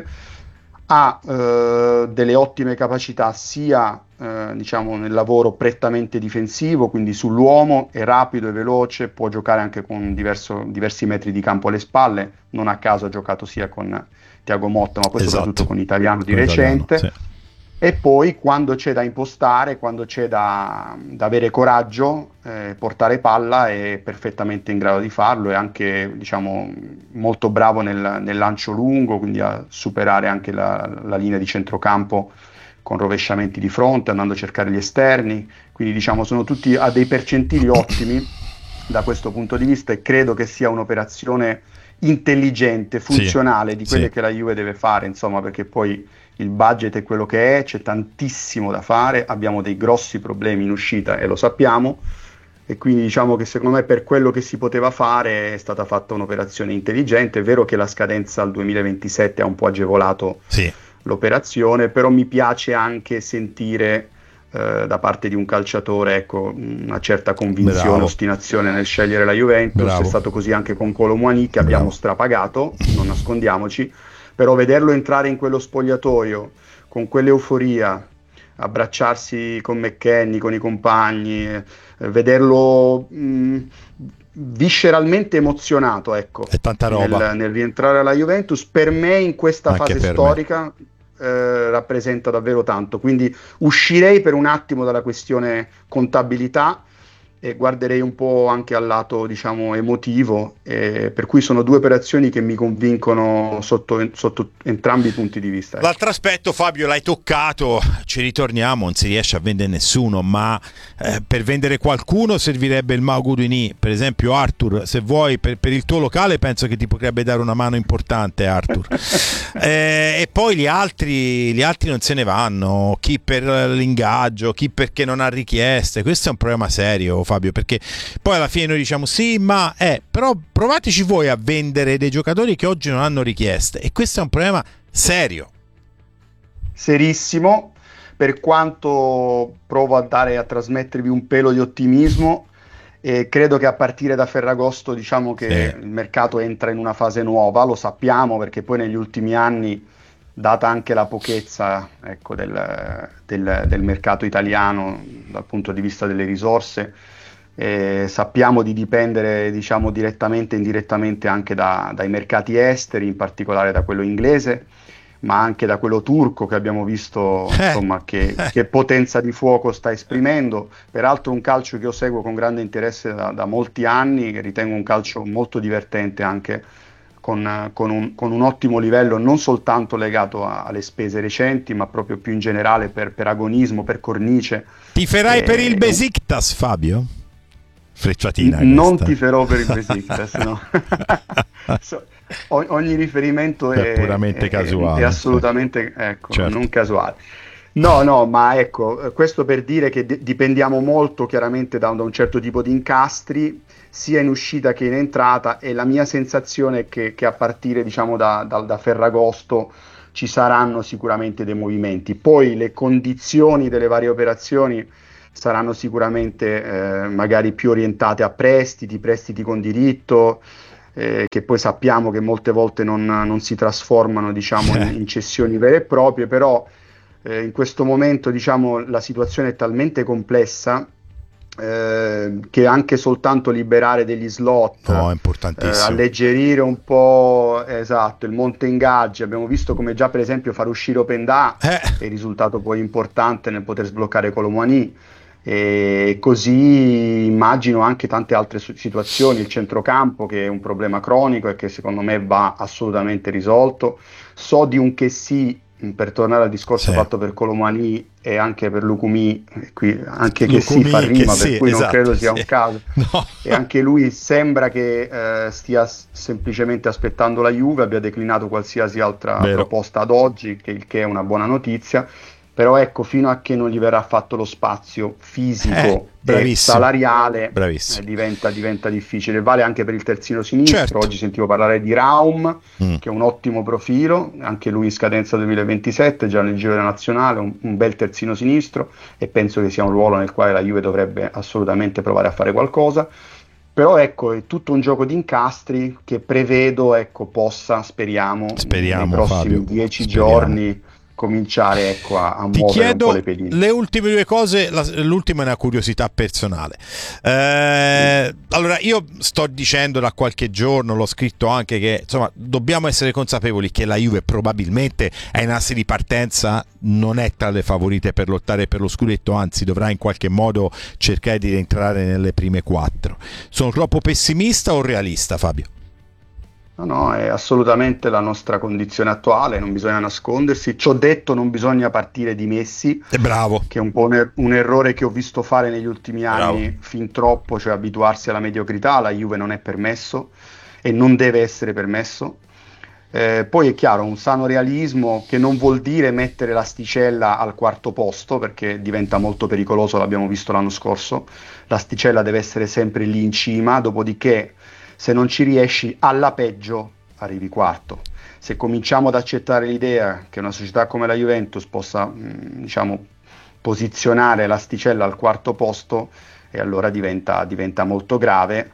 ha eh, delle ottime capacità sia eh, diciamo nel lavoro prettamente difensivo, quindi sull'uomo, è rapido e veloce, può giocare anche con diverso, diversi metri di campo alle spalle, non a caso ha giocato sia con Thiago Motta ma poi esatto. soprattutto con Italiano di con recente Italiano, sì. E poi quando c'è da impostare, quando c'è da, da avere coraggio, eh, portare palla, è perfettamente in grado di farlo, è anche, diciamo, molto bravo nel, nel lancio lungo, quindi a superare anche la, la linea di centrocampo con rovesciamenti di fronte, andando a cercare gli esterni, quindi diciamo sono tutti a dei percentili ottimi da questo punto di vista, e credo che sia un'operazione intelligente, funzionale, sì, di quelle sì. che la Juve deve fare, insomma, perché poi il budget è quello che è, c'è tantissimo da fare, abbiamo dei grossi problemi in uscita e lo sappiamo, e quindi diciamo che secondo me per quello che si poteva fare è stata fatta un'operazione intelligente. È vero che la scadenza al duemilaventisette ha un po' agevolato sì. l'operazione, però mi piace anche sentire eh, da parte di un calciatore, ecco, una certa convinzione, Bravo. ostinazione nel scegliere la Juventus. Bravo. È stato così anche con Kolo Muani, che abbiamo Bravo. strapagato, non nascondiamoci, però vederlo entrare in quello spogliatoio con quell'euforia, abbracciarsi con McKennie, con i compagni, eh, vederlo mh, visceralmente emozionato, ecco,
è tanta roba.
Nel, nel rientrare alla Juventus, per me in questa Anche fase storica eh, rappresenta davvero tanto, quindi uscirei per un attimo dalla questione contabilità e guarderei un po' anche al lato, diciamo, emotivo, eh, per cui sono due operazioni che mi convincono sotto, sotto entrambi i punti di vista.
L'altro aspetto, Fabio, l'hai toccato, ci ritorniamo, non si riesce a vendere nessuno, ma eh, per vendere qualcuno servirebbe il Mao Guduini, per esempio. Arthur, se vuoi, per, per il tuo locale penso che ti potrebbe dare una mano importante, Arthur. eh, e poi gli altri, gli altri non se ne vanno, chi per l'ingaggio, chi perché non ha richieste. Questo è un problema serio, Fabio, perché poi alla fine noi diciamo sì, ma è, però provateci voi a vendere dei giocatori che oggi non hanno richieste, e questo è un problema serio,
serissimo, per quanto provo a dare a trasmettervi un pelo di ottimismo, e credo che a partire da Ferragosto, diciamo che sì. il mercato entra in una fase nuova, lo sappiamo, perché poi negli ultimi anni, data anche la pochezza, ecco, del, del, del mercato italiano dal punto di vista delle risorse, eh, sappiamo di dipendere, diciamo, direttamente e indirettamente anche da, dai mercati esteri, in particolare da quello inglese, ma anche da quello turco, che abbiamo visto eh. insomma che, che potenza di fuoco sta esprimendo. Peraltro un calcio che io seguo con grande interesse da, da molti anni, che ritengo un calcio molto divertente, anche Con, con, un, con un ottimo livello, non soltanto legato a, alle spese recenti, ma proprio più in generale per, per agonismo, per cornice.
Tiferai e, per il Besiktas, Fabio? Frecciatina
n- non
questa.
tiferò per il Besiktas, no. so, o, ogni riferimento è,
è puramente
è,
casuale,
è assolutamente, ecco, certo. non casuale. No, no, ma ecco, questo per dire che d- dipendiamo molto chiaramente da un, da un certo tipo di incastri, sia in uscita che in entrata, e la mia sensazione è che, che a partire, diciamo, da, da, da Ferragosto ci saranno sicuramente dei movimenti. Poi le condizioni delle varie operazioni saranno sicuramente eh, magari più orientate a prestiti, prestiti con diritto, eh, che poi sappiamo che molte volte non, non si trasformano, diciamo, in, in cessioni vere e proprie, però eh, in questo momento, diciamo, la situazione è talmente complessa eh, che anche soltanto liberare degli slot,
no, è
eh,
importantissimo.
alleggerire un po', esatto, il monte ingaggi. Abbiamo visto come già per esempio far uscire Openda
Eh.
è il risultato poi importante nel poter sbloccare Kolo Muani. E così immagino anche tante altre su- situazioni, il centrocampo che è un problema cronico e che secondo me va assolutamente risolto. So di un che sì, per tornare al discorso
Sì.
fatto per Kolo Muani e anche per Lukumi, qui anche che
Lukumi,
sì fa
che
rima,
sì,
per cui
esatto,
non credo sia
sì.
un caso.
No.
E anche lui sembra che eh, stia s- semplicemente aspettando la Juve, abbia declinato qualsiasi altra
Vero.
proposta ad oggi, che il che è una buona notizia. Però ecco, fino a che non gli verrà fatto lo spazio fisico
Eh,
e
bravissimo.
salariale,
Bravissimo.
eh, diventa, diventa difficile. Vale anche per il terzino sinistro.
Certo.
Oggi sentivo parlare di Raum,
Mm.
che è un ottimo profilo, anche lui in scadenza duemilaventisette, già nel giro della nazionale, un, un bel terzino sinistro, e penso che sia un ruolo nel quale la Juve dovrebbe assolutamente provare a fare qualcosa. Però ecco, è tutto un gioco di incastri che prevedo, ecco, possa, speriamo,
Speriamo,
nei prossimi
Fabio,
dieci
speriamo.
giorni cominciare, ecco, a, a
Ti
muovere un po'
chiedo
le pedine.
le ultime due cose, la- l'ultima è una curiosità personale. Eh, allora, io sto dicendo da qualche giorno, l'ho scritto anche, che insomma dobbiamo essere consapevoli che la Juve probabilmente ai nastri di partenza non è tra le favorite per lottare per lo scudetto, anzi dovrà in qualche modo cercare di rientrare nelle prime quattro. Sono troppo pessimista o realista, Fabio?
No, no, è assolutamente la nostra condizione attuale, non bisogna nascondersi. Ciò detto, non bisogna partire dimessi,
È bravo.
che è un po' un, er- un errore che ho visto fare negli ultimi anni
Bravo.
fin troppo, cioè abituarsi alla mediocrità. La Juve non è permesso e non deve essere permesso. Eh, poi è chiaro, un sano realismo che non vuol dire mettere l'asticella al quarto posto, perché diventa molto pericoloso, l'abbiamo visto l'anno scorso. L'asticella deve essere sempre lì in cima, dopodiché se non ci riesci, alla peggio arrivi quarto. Se cominciamo ad accettare l'idea che una società come la Juventus possa mh, diciamo, posizionare l'asticella al quarto posto, e allora diventa, diventa molto grave.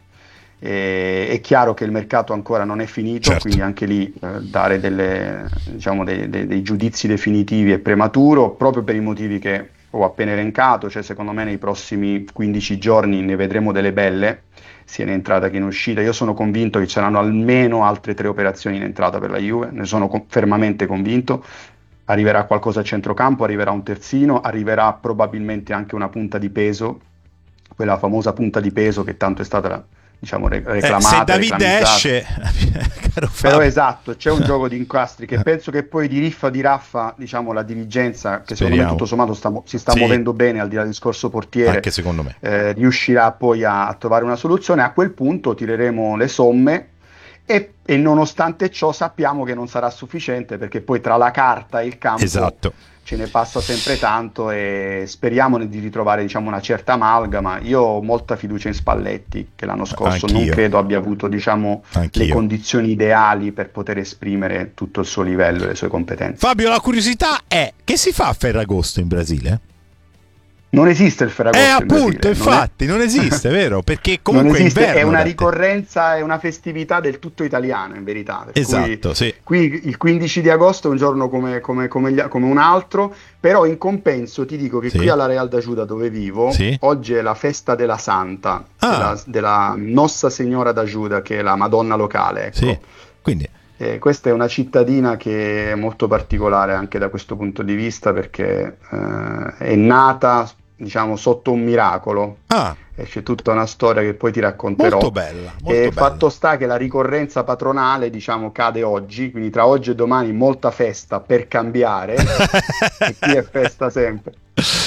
E, è chiaro che il mercato ancora non è finito,
Certo.
quindi anche lì eh, dare delle, diciamo, dei, dei, dei giudizi definitivi è prematuro, proprio per i motivi che ho appena elencato. Cioè, secondo me nei prossimi quindici giorni ne vedremo delle belle, sia in entrata che in uscita. Io sono convinto che ci saranno almeno altre tre operazioni in entrata per la Juve, ne sono con- fermamente convinto. Arriverà qualcosa a centrocampo, arriverà un terzino, arriverà probabilmente anche una punta di peso, quella famosa punta di peso che tanto è stata la, diciamo, re- reclamata.
Eh, se David
reclamizzata.
esce, caro
Però
Fabio.
esatto, c'è un gioco di incastri che penso che poi di riffa di raffa, diciamo, la dirigenza, che secondo me
Speriamo.
tutto sommato sta mo- si sta
Sì.
muovendo bene, al di là del discorso portiere,
Anche secondo me.
eh, riuscirà poi a, a trovare una soluzione. A quel punto tireremo le somme e, e nonostante ciò sappiamo che non sarà sufficiente, perché poi tra la carta e il campo
Esatto.
ce ne passa sempre tanto, e speriamo di ritrovare, diciamo, una certa amalgama. Io ho molta fiducia in Spalletti, che l'anno scorso non
Anch'io.
credo abbia avuto, diciamo,
Anch'io.
le condizioni ideali per poter esprimere tutto il suo livello e le sue competenze.
Fabio, la curiosità è: che si fa a Ferragosto in Brasile?
Non esiste il Ferragosto
Eh,
in
appunto,
Brasile, non è-
infatti, non esiste, vero? Perché
non
comunque
esiste,
inverno
è una
da te.
ricorrenza, è una festività del tutto italiana, in verità. Per
Esatto,
cui,
sì.
qui il quindici di agosto è un giorno come, come- come gli- come un altro, però in compenso ti dico che
Sì.
qui alla Real d'Ajuda, dove vivo,
Sì.
oggi è la festa della Santa,
Ah.
della, della Nostra Signora d'Ajuda, che è la Madonna locale. Ecco.
Sì. Quindi
Eh, questa è una cittadina che è molto particolare anche da questo punto di vista, perché eh, è nata, diciamo, sotto un miracolo.
ah,
E c'è tutta una storia che poi ti racconterò.
molto bella, molto
E
bella.
fatto sta che la ricorrenza patronale, diciamo, cade oggi, quindi tra oggi e domani molta festa per cambiare, e qui è festa sempre.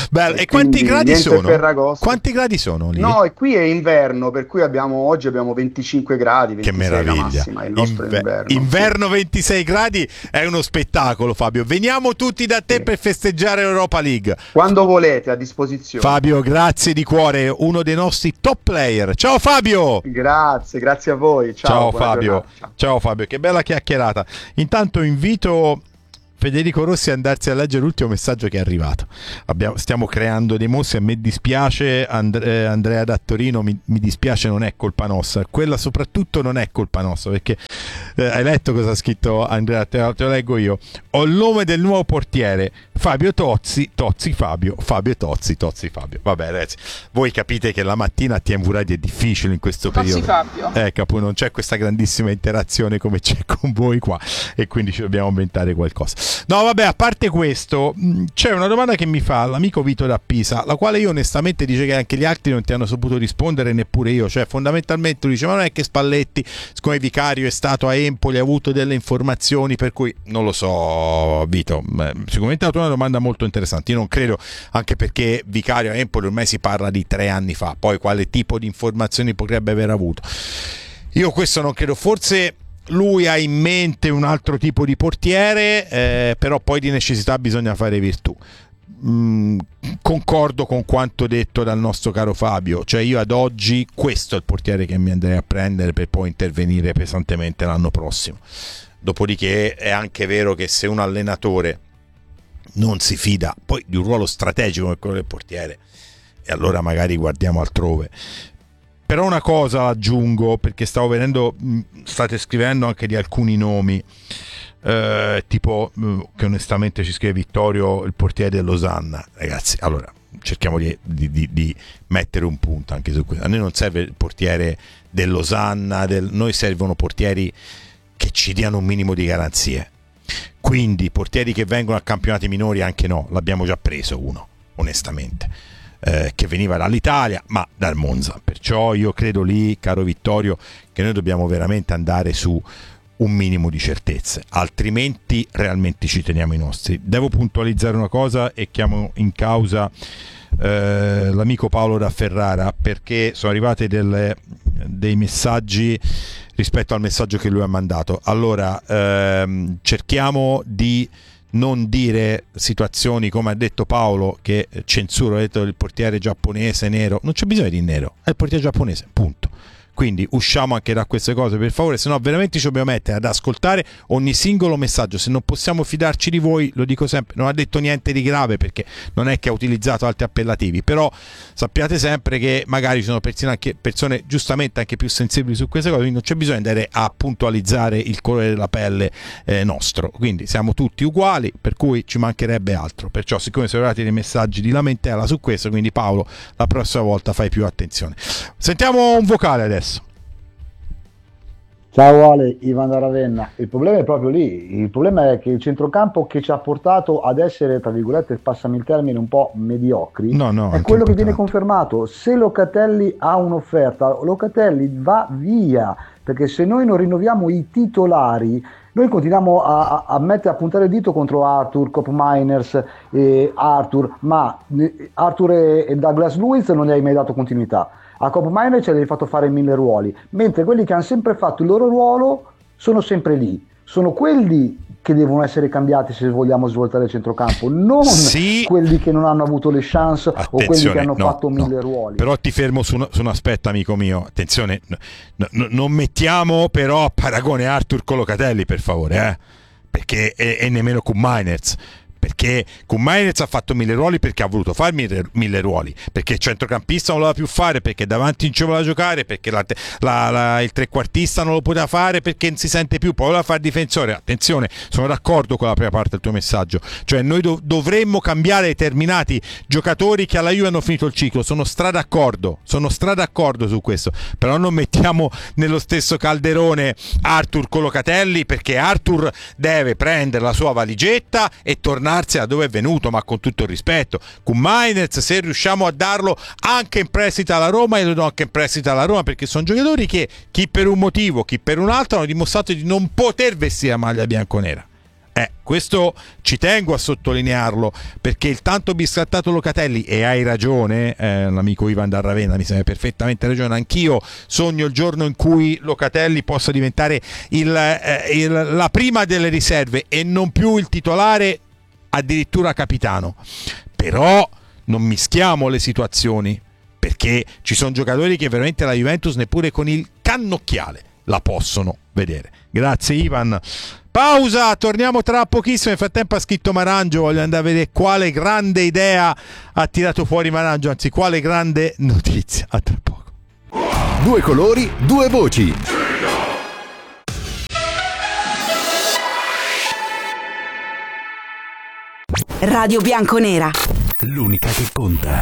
Bello. E, e quanti gradi sono?
Ferragosto.
Quanti gradi sono lì?
No, e qui è inverno, per cui abbiamo oggi abbiamo venticinque gradi, ventisei
che meraviglia.
La massima, è il nostro
Inver-
inverno.
Inverno ventisei gradi è uno spettacolo, Fabio. Veniamo tutti da te sì. per festeggiare l'Europa League.
Quando volete, a disposizione.
Fabio, grazie di cuore, uno dei nostri top player. Ciao Fabio!
Grazie, grazie a voi. Ciao,
Ciao Fabio. Ciao. Ciao Fabio, che bella chiacchierata. Intanto invito Federico Rossi a andarsi a leggere l'ultimo messaggio che è arrivato. Abbiamo, stiamo creando dei mostri, a me dispiace, And- eh, Andrea da Torino, mi, mi dispiace, non è colpa nostra, quella soprattutto non è colpa nostra, perché eh, hai letto cosa ha scritto Andrea, te, te lo leggo io. Ho il nome del nuovo portiere, Fabio Tozzi, Tozzi Fabio, Fabio Tozzi, Tozzi Fabio. Vabbè ragazzi, voi capite che la mattina a T M V Radio è difficile in questo
Tozzi
periodo.
Fabio.
Ecco, appunto, non c'è questa grandissima interazione come c'è con voi qua, e quindi ci dobbiamo inventare qualcosa. No, vabbè, a parte questo, c'è una domanda che mi fa l'amico Vito da Pisa, la quale io onestamente dice che anche gli altri non ti hanno saputo rispondere, neppure io. Cioè, fondamentalmente lui dice: ma non è che Spalletti, siccome Vicario è stato a Empoli, ha avuto delle informazioni, per cui non lo so, Vito. Beh, sicuramente è una domanda molto interessante. Io non credo, anche perché Vicario a Empoli ormai si parla di tre anni fa, poi quale tipo di informazioni potrebbe aver avuto. Io questo non credo, forse lui ha in mente un altro tipo di portiere, eh, però poi di necessità bisogna fare virtù. Mm, concordo con quanto detto dal nostro caro Fabio, cioè io ad oggi questo è il portiere che mi andrei a prendere per poi intervenire pesantemente l'anno prossimo. Dopodiché è anche vero che se un allenatore non si fida poi di un ruolo strategico come quello del portiere, e allora magari guardiamo altrove. Però una cosa aggiungo, perché stavo vedendo, state scrivendo anche di alcuni nomi, eh, tipo che onestamente ci scrive Vittorio, il portiere del Losanna. Ragazzi, allora cerchiamo di, di, di, di mettere un punto anche su questo. A noi non serve il portiere del Losanna, del, noi servono portieri che ci diano un minimo di garanzie. Quindi portieri che vengono a campionati minori anche no, l'abbiamo già preso uno, onestamente. Eh, che veniva dall'Italia ma dal Monza, perciò io credo lì, caro Vittorio, che noi dobbiamo veramente andare su un minimo di certezze, altrimenti realmente ci teniamo i nostri. Devo puntualizzare una cosa e chiamo in causa eh, l'amico Paolo da Ferrara, perché sono arrivati delle, dei messaggi rispetto al messaggio che lui ha mandato. Allora ehm, cerchiamo di non dire situazioni come ha detto Paolo, che censuro, ha detto il portiere giapponese nero. Non c'è bisogno di nero, è il portiere giapponese, punto. Quindi usciamo anche da queste cose, per favore, se no veramente ci dobbiamo mettere ad ascoltare ogni singolo messaggio. Se non possiamo fidarci di voi, lo dico sempre, non ha detto niente di grave, perché non è che ha utilizzato altri appellativi, però sappiate sempre che magari ci sono persone, anche, persone giustamente anche più sensibili su queste cose, quindi non c'è bisogno di andare a puntualizzare il colore della pelle eh, nostro. Quindi siamo tutti uguali, per cui ci mancherebbe altro. Perciò, siccome sono arrivati dei messaggi di lamentela su questo, quindi Paolo, la prossima volta fai più attenzione. Sentiamo un vocale adesso.
Ciao Ale, Ivan da Ravenna. Il problema è proprio lì, il problema è che il centrocampo che ci ha portato ad essere, tra virgolette, passami il termine, un po' mediocri,
no, no,
è quello che viene confermato. Se Locatelli ha un'offerta, Locatelli va via, perché se noi non rinnoviamo i titolari, noi continuiamo a, a, a mettere a puntare il dito contro Arthur, Cop Miners e Arthur, ma Arthur e, e Douglas Luiz non gli hai mai dato continuità. A Cop Miner ci hai fatto fare mille ruoli, mentre quelli che hanno sempre fatto il loro ruolo sono sempre lì. Sono quelli che devono essere cambiati se vogliamo svoltare il centrocampo, non
sì.
quelli che non hanno avuto le chance. Attenzione, o quelli che hanno
no,
fatto mille
no.
ruoli.
Però ti fermo su un, su un aspetto, amico mio. Attenzione, no, no, non mettiamo però a paragone Arthur con Locatelli, per favore, eh? Perché e, e nemmeno con Miners. Perché con Mainz ha fatto mille ruoli perché ha voluto fare mille, mille ruoli, perché il centrocampista non lo voleva più fare, perché davanti non ci voleva giocare, perché la, la, la, il trequartista non lo poteva fare perché non si sente più, poi voleva fare difensore. Attenzione, sono d'accordo con la prima parte del tuo messaggio, cioè noi dov- dovremmo cambiare determinati giocatori che alla Juve hanno finito il ciclo, sono stra d'accordo, sono stra d'accordo su questo, però non mettiamo nello stesso calderone Arthur con Locatelli, perché Arthur deve prendere la sua valigetta e tornare da dove è venuto, ma con tutto il rispetto. Con Mainz, se riusciamo a darlo anche in prestito alla Roma, io lo do anche in prestito alla Roma, perché sono giocatori che chi per un motivo, chi per un altro hanno dimostrato di non poter vestire la maglia bianconera. Eh, questo ci tengo a sottolinearlo, perché il tanto biscattato Locatelli, e hai ragione, eh, l'amico Ivan da Ravenna mi sembra perfettamente ragione, anch'io sogno il giorno in cui Locatelli possa diventare il, eh, il, la prima delle riserve e non più il titolare, addirittura capitano. Però non mischiamo le situazioni, perché ci sono giocatori che veramente la Juventus neppure con il cannocchiale la possono vedere. Grazie Ivan. Pausa, torniamo tra pochissimo. Nel frattempo ha scritto Marangio, voglio andare a vedere quale grande idea ha tirato fuori Marangio, anzi quale grande notizia. A tra poco.
Due colori, due voci.
Radio Bianconera,
l'unica che conta.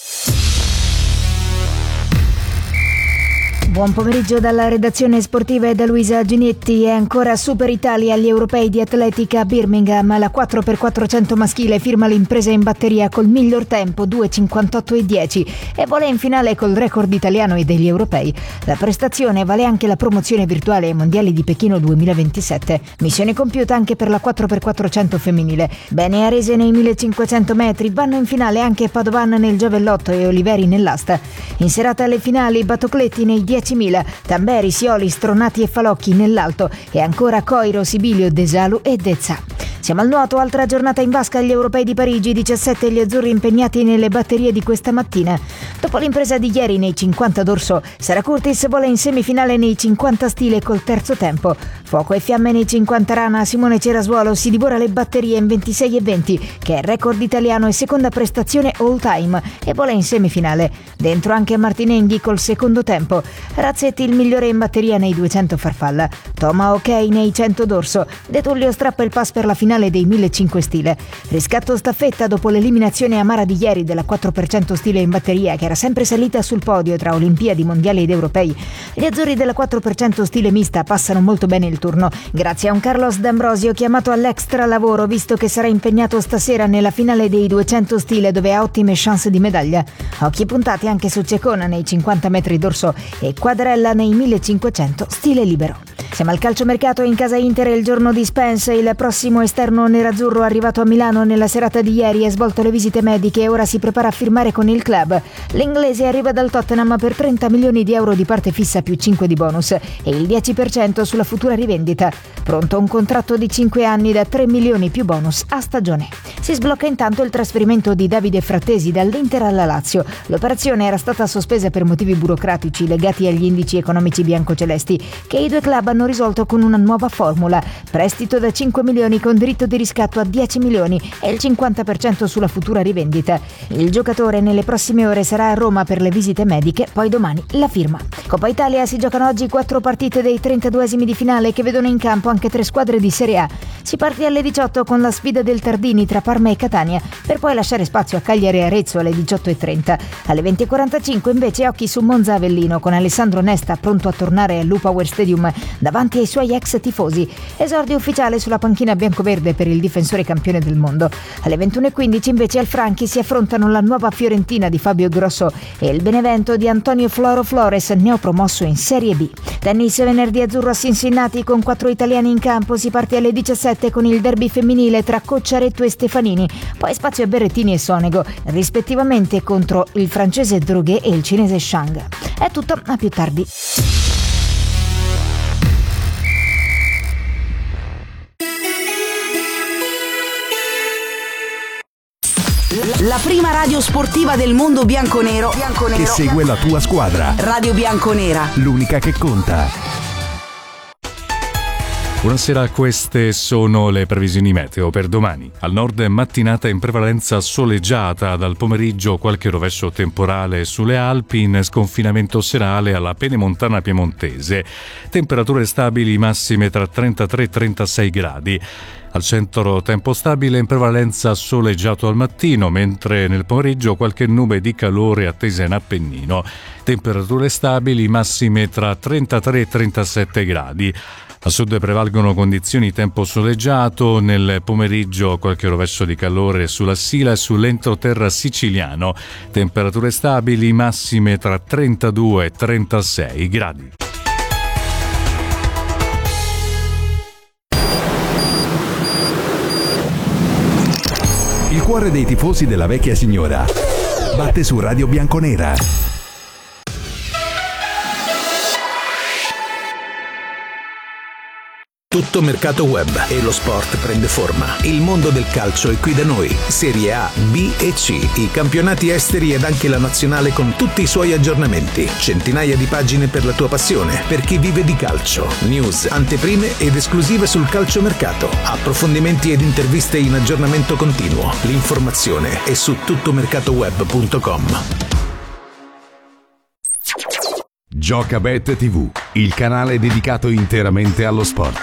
Buon pomeriggio dalla redazione sportiva e da Luisa Ginetti. È ancora Super Italia agli europei di atletica a Birmingham. La quattro per quattrocento maschile firma l'impresa in batteria col miglior tempo due cinquantotto e dieci e vola in finale col record italiano e degli europei. La prestazione vale anche la promozione virtuale ai mondiali di Pechino duemilaventisette. Missione compiuta anche per la quattro per quattrocento femminile. Bene Arese nei millecinquecento metri, vanno in finale anche Padovan nel giavellotto e Oliveri nell'asta. In serata alle finali Batocletti nei diecimila, Tamberi, Sioli, Stronati e Falocchi nell'alto e ancora Coiro, Sibilio, Desalu e Dezza. Siamo al nuoto, altra giornata in vasca agli europei di Parigi, diciassette gli azzurri impegnati nelle batterie di questa mattina. Dopo l'impresa di ieri nei cinquanta dorso, Sara Curtis vola in semifinale nei cinquanta stile col terzo tempo. Fuoco e fiamme nei cinquanta rana, Simone Cerasuolo si divora le batterie in ventisei e venti, che è il record italiano e seconda prestazione all time, e vola in semifinale. Dentro anche Martinenghi col secondo tempo. Razzetti il migliore in batteria nei duecento farfalla. Toma ok nei cento dorso. De Tullio strappa il pass per la finale dei millecinquecento stile. Riscatto staffetta dopo l'eliminazione amara di ieri della quattro per cento stile in batteria, che era sempre salita sul podio tra Olimpiadi, Mondiali ed Europei. Gli azzurri della quattro per cento stile mista passano molto bene il turno, grazie a un Carlos D'Ambrosio chiamato all'extra lavoro, visto che sarà impegnato stasera nella finale dei duecento stile, dove ha ottime chance di medaglia. Occhi puntati anche su Cecona nei cinquanta metri dorso e Quadrella nei millecinquecento stile libero. Siamo al calciomercato in casa Inter il giorno di Spence. Il prossimo esterno nerazzurro arrivato a Milano nella serata di ieri ha svolto le visite mediche e ora si prepara a firmare con il club. L'inglese arriva dal Tottenham per trenta milioni di euro di parte fissa più cinque di bonus e il dieci per cento sulla futura rivendita. Pronto un contratto di cinque anni da tre milioni più bonus a stagione. Si sblocca intanto il trasferimento di Davide Frattesi dall'Inter alla Lazio. L'operazione era stata sospesa per motivi burocratici legati agli indici economici biancocelesti, che i due club hanno risolto con una nuova formula: prestito da cinque milioni con diritto di riscatto a dieci milioni e il cinquanta per cento sulla futura rivendita. Il giocatore nelle prossime ore sarà a Roma per le visite mediche, poi domani la firma. Coppa Italia, si giocano oggi quattro partite dei trentaduesimi di finale che vedono in campo anche tre squadre di Serie A. Si parte alle diciotto con la sfida del Tardini tra Parma e Catania, per poi lasciare spazio a Cagliari e Arezzo alle diciotto e trenta. Alle venti e quarantacinque invece occhi su Monza Avellino, con Alessandro Nesta pronto a tornare al Lupower Stadium davanti ai suoi ex tifosi. Esordio ufficiale sulla panchina biancoverde per il difensore campione del mondo. Alle ventuno e quindici invece al Franchi si affrontano la nuova Fiorentina di Fabio Grosso e il Benevento di Antonio Floro Flores, neopromosso in Serie B. Tennis venerdì azzurro a Cincinnati con quattro italiani in campo. Si parte alle diciassette con il derby femminile tra Cocciaretto e Stefanini, poi spazio a Berrettini e Sonego, rispettivamente contro il francese Droguet e il cinese Shang. È tutto, a più tardi.
La prima radio sportiva del mondo bianconero, bianconero
che segue la tua squadra.
Radio Bianconera,
l'unica che conta.
Buonasera, queste sono le previsioni meteo per domani. Al nord mattinata in prevalenza soleggiata, dal pomeriggio qualche rovescio temporale sulle Alpi, in sconfinamento serale alla pedemontana piemontese. Temperature stabili massime tra trentatré e trentasei gradi. Al centro tempo stabile, in prevalenza soleggiato al mattino, mentre nel pomeriggio qualche nube di calore attesa in Appennino. Temperature stabili massime tra trentatré e trentasette gradi. A sud prevalgono condizioni di tempo soleggiato, nel pomeriggio qualche rovescio di calore sulla Sila e sull'entroterra siciliano. Temperature stabili massime tra trentadue e trentasei gradi.
Il cuore dei tifosi della vecchia signora batte su Radio Bianconera.
Tutto mercato web e lo sport prende forma. Il mondo del calcio è qui da noi. Serie A, B e C, i campionati esteri ed anche la nazionale con tutti i suoi aggiornamenti. Centinaia di pagine per la tua passione, per chi vive di calcio. News, anteprime ed esclusive sul calciomercato. Approfondimenti ed interviste in aggiornamento continuo. L'informazione è su tuttomercatoweb punto com.
Giocabet tivù, il canale dedicato interamente allo sport.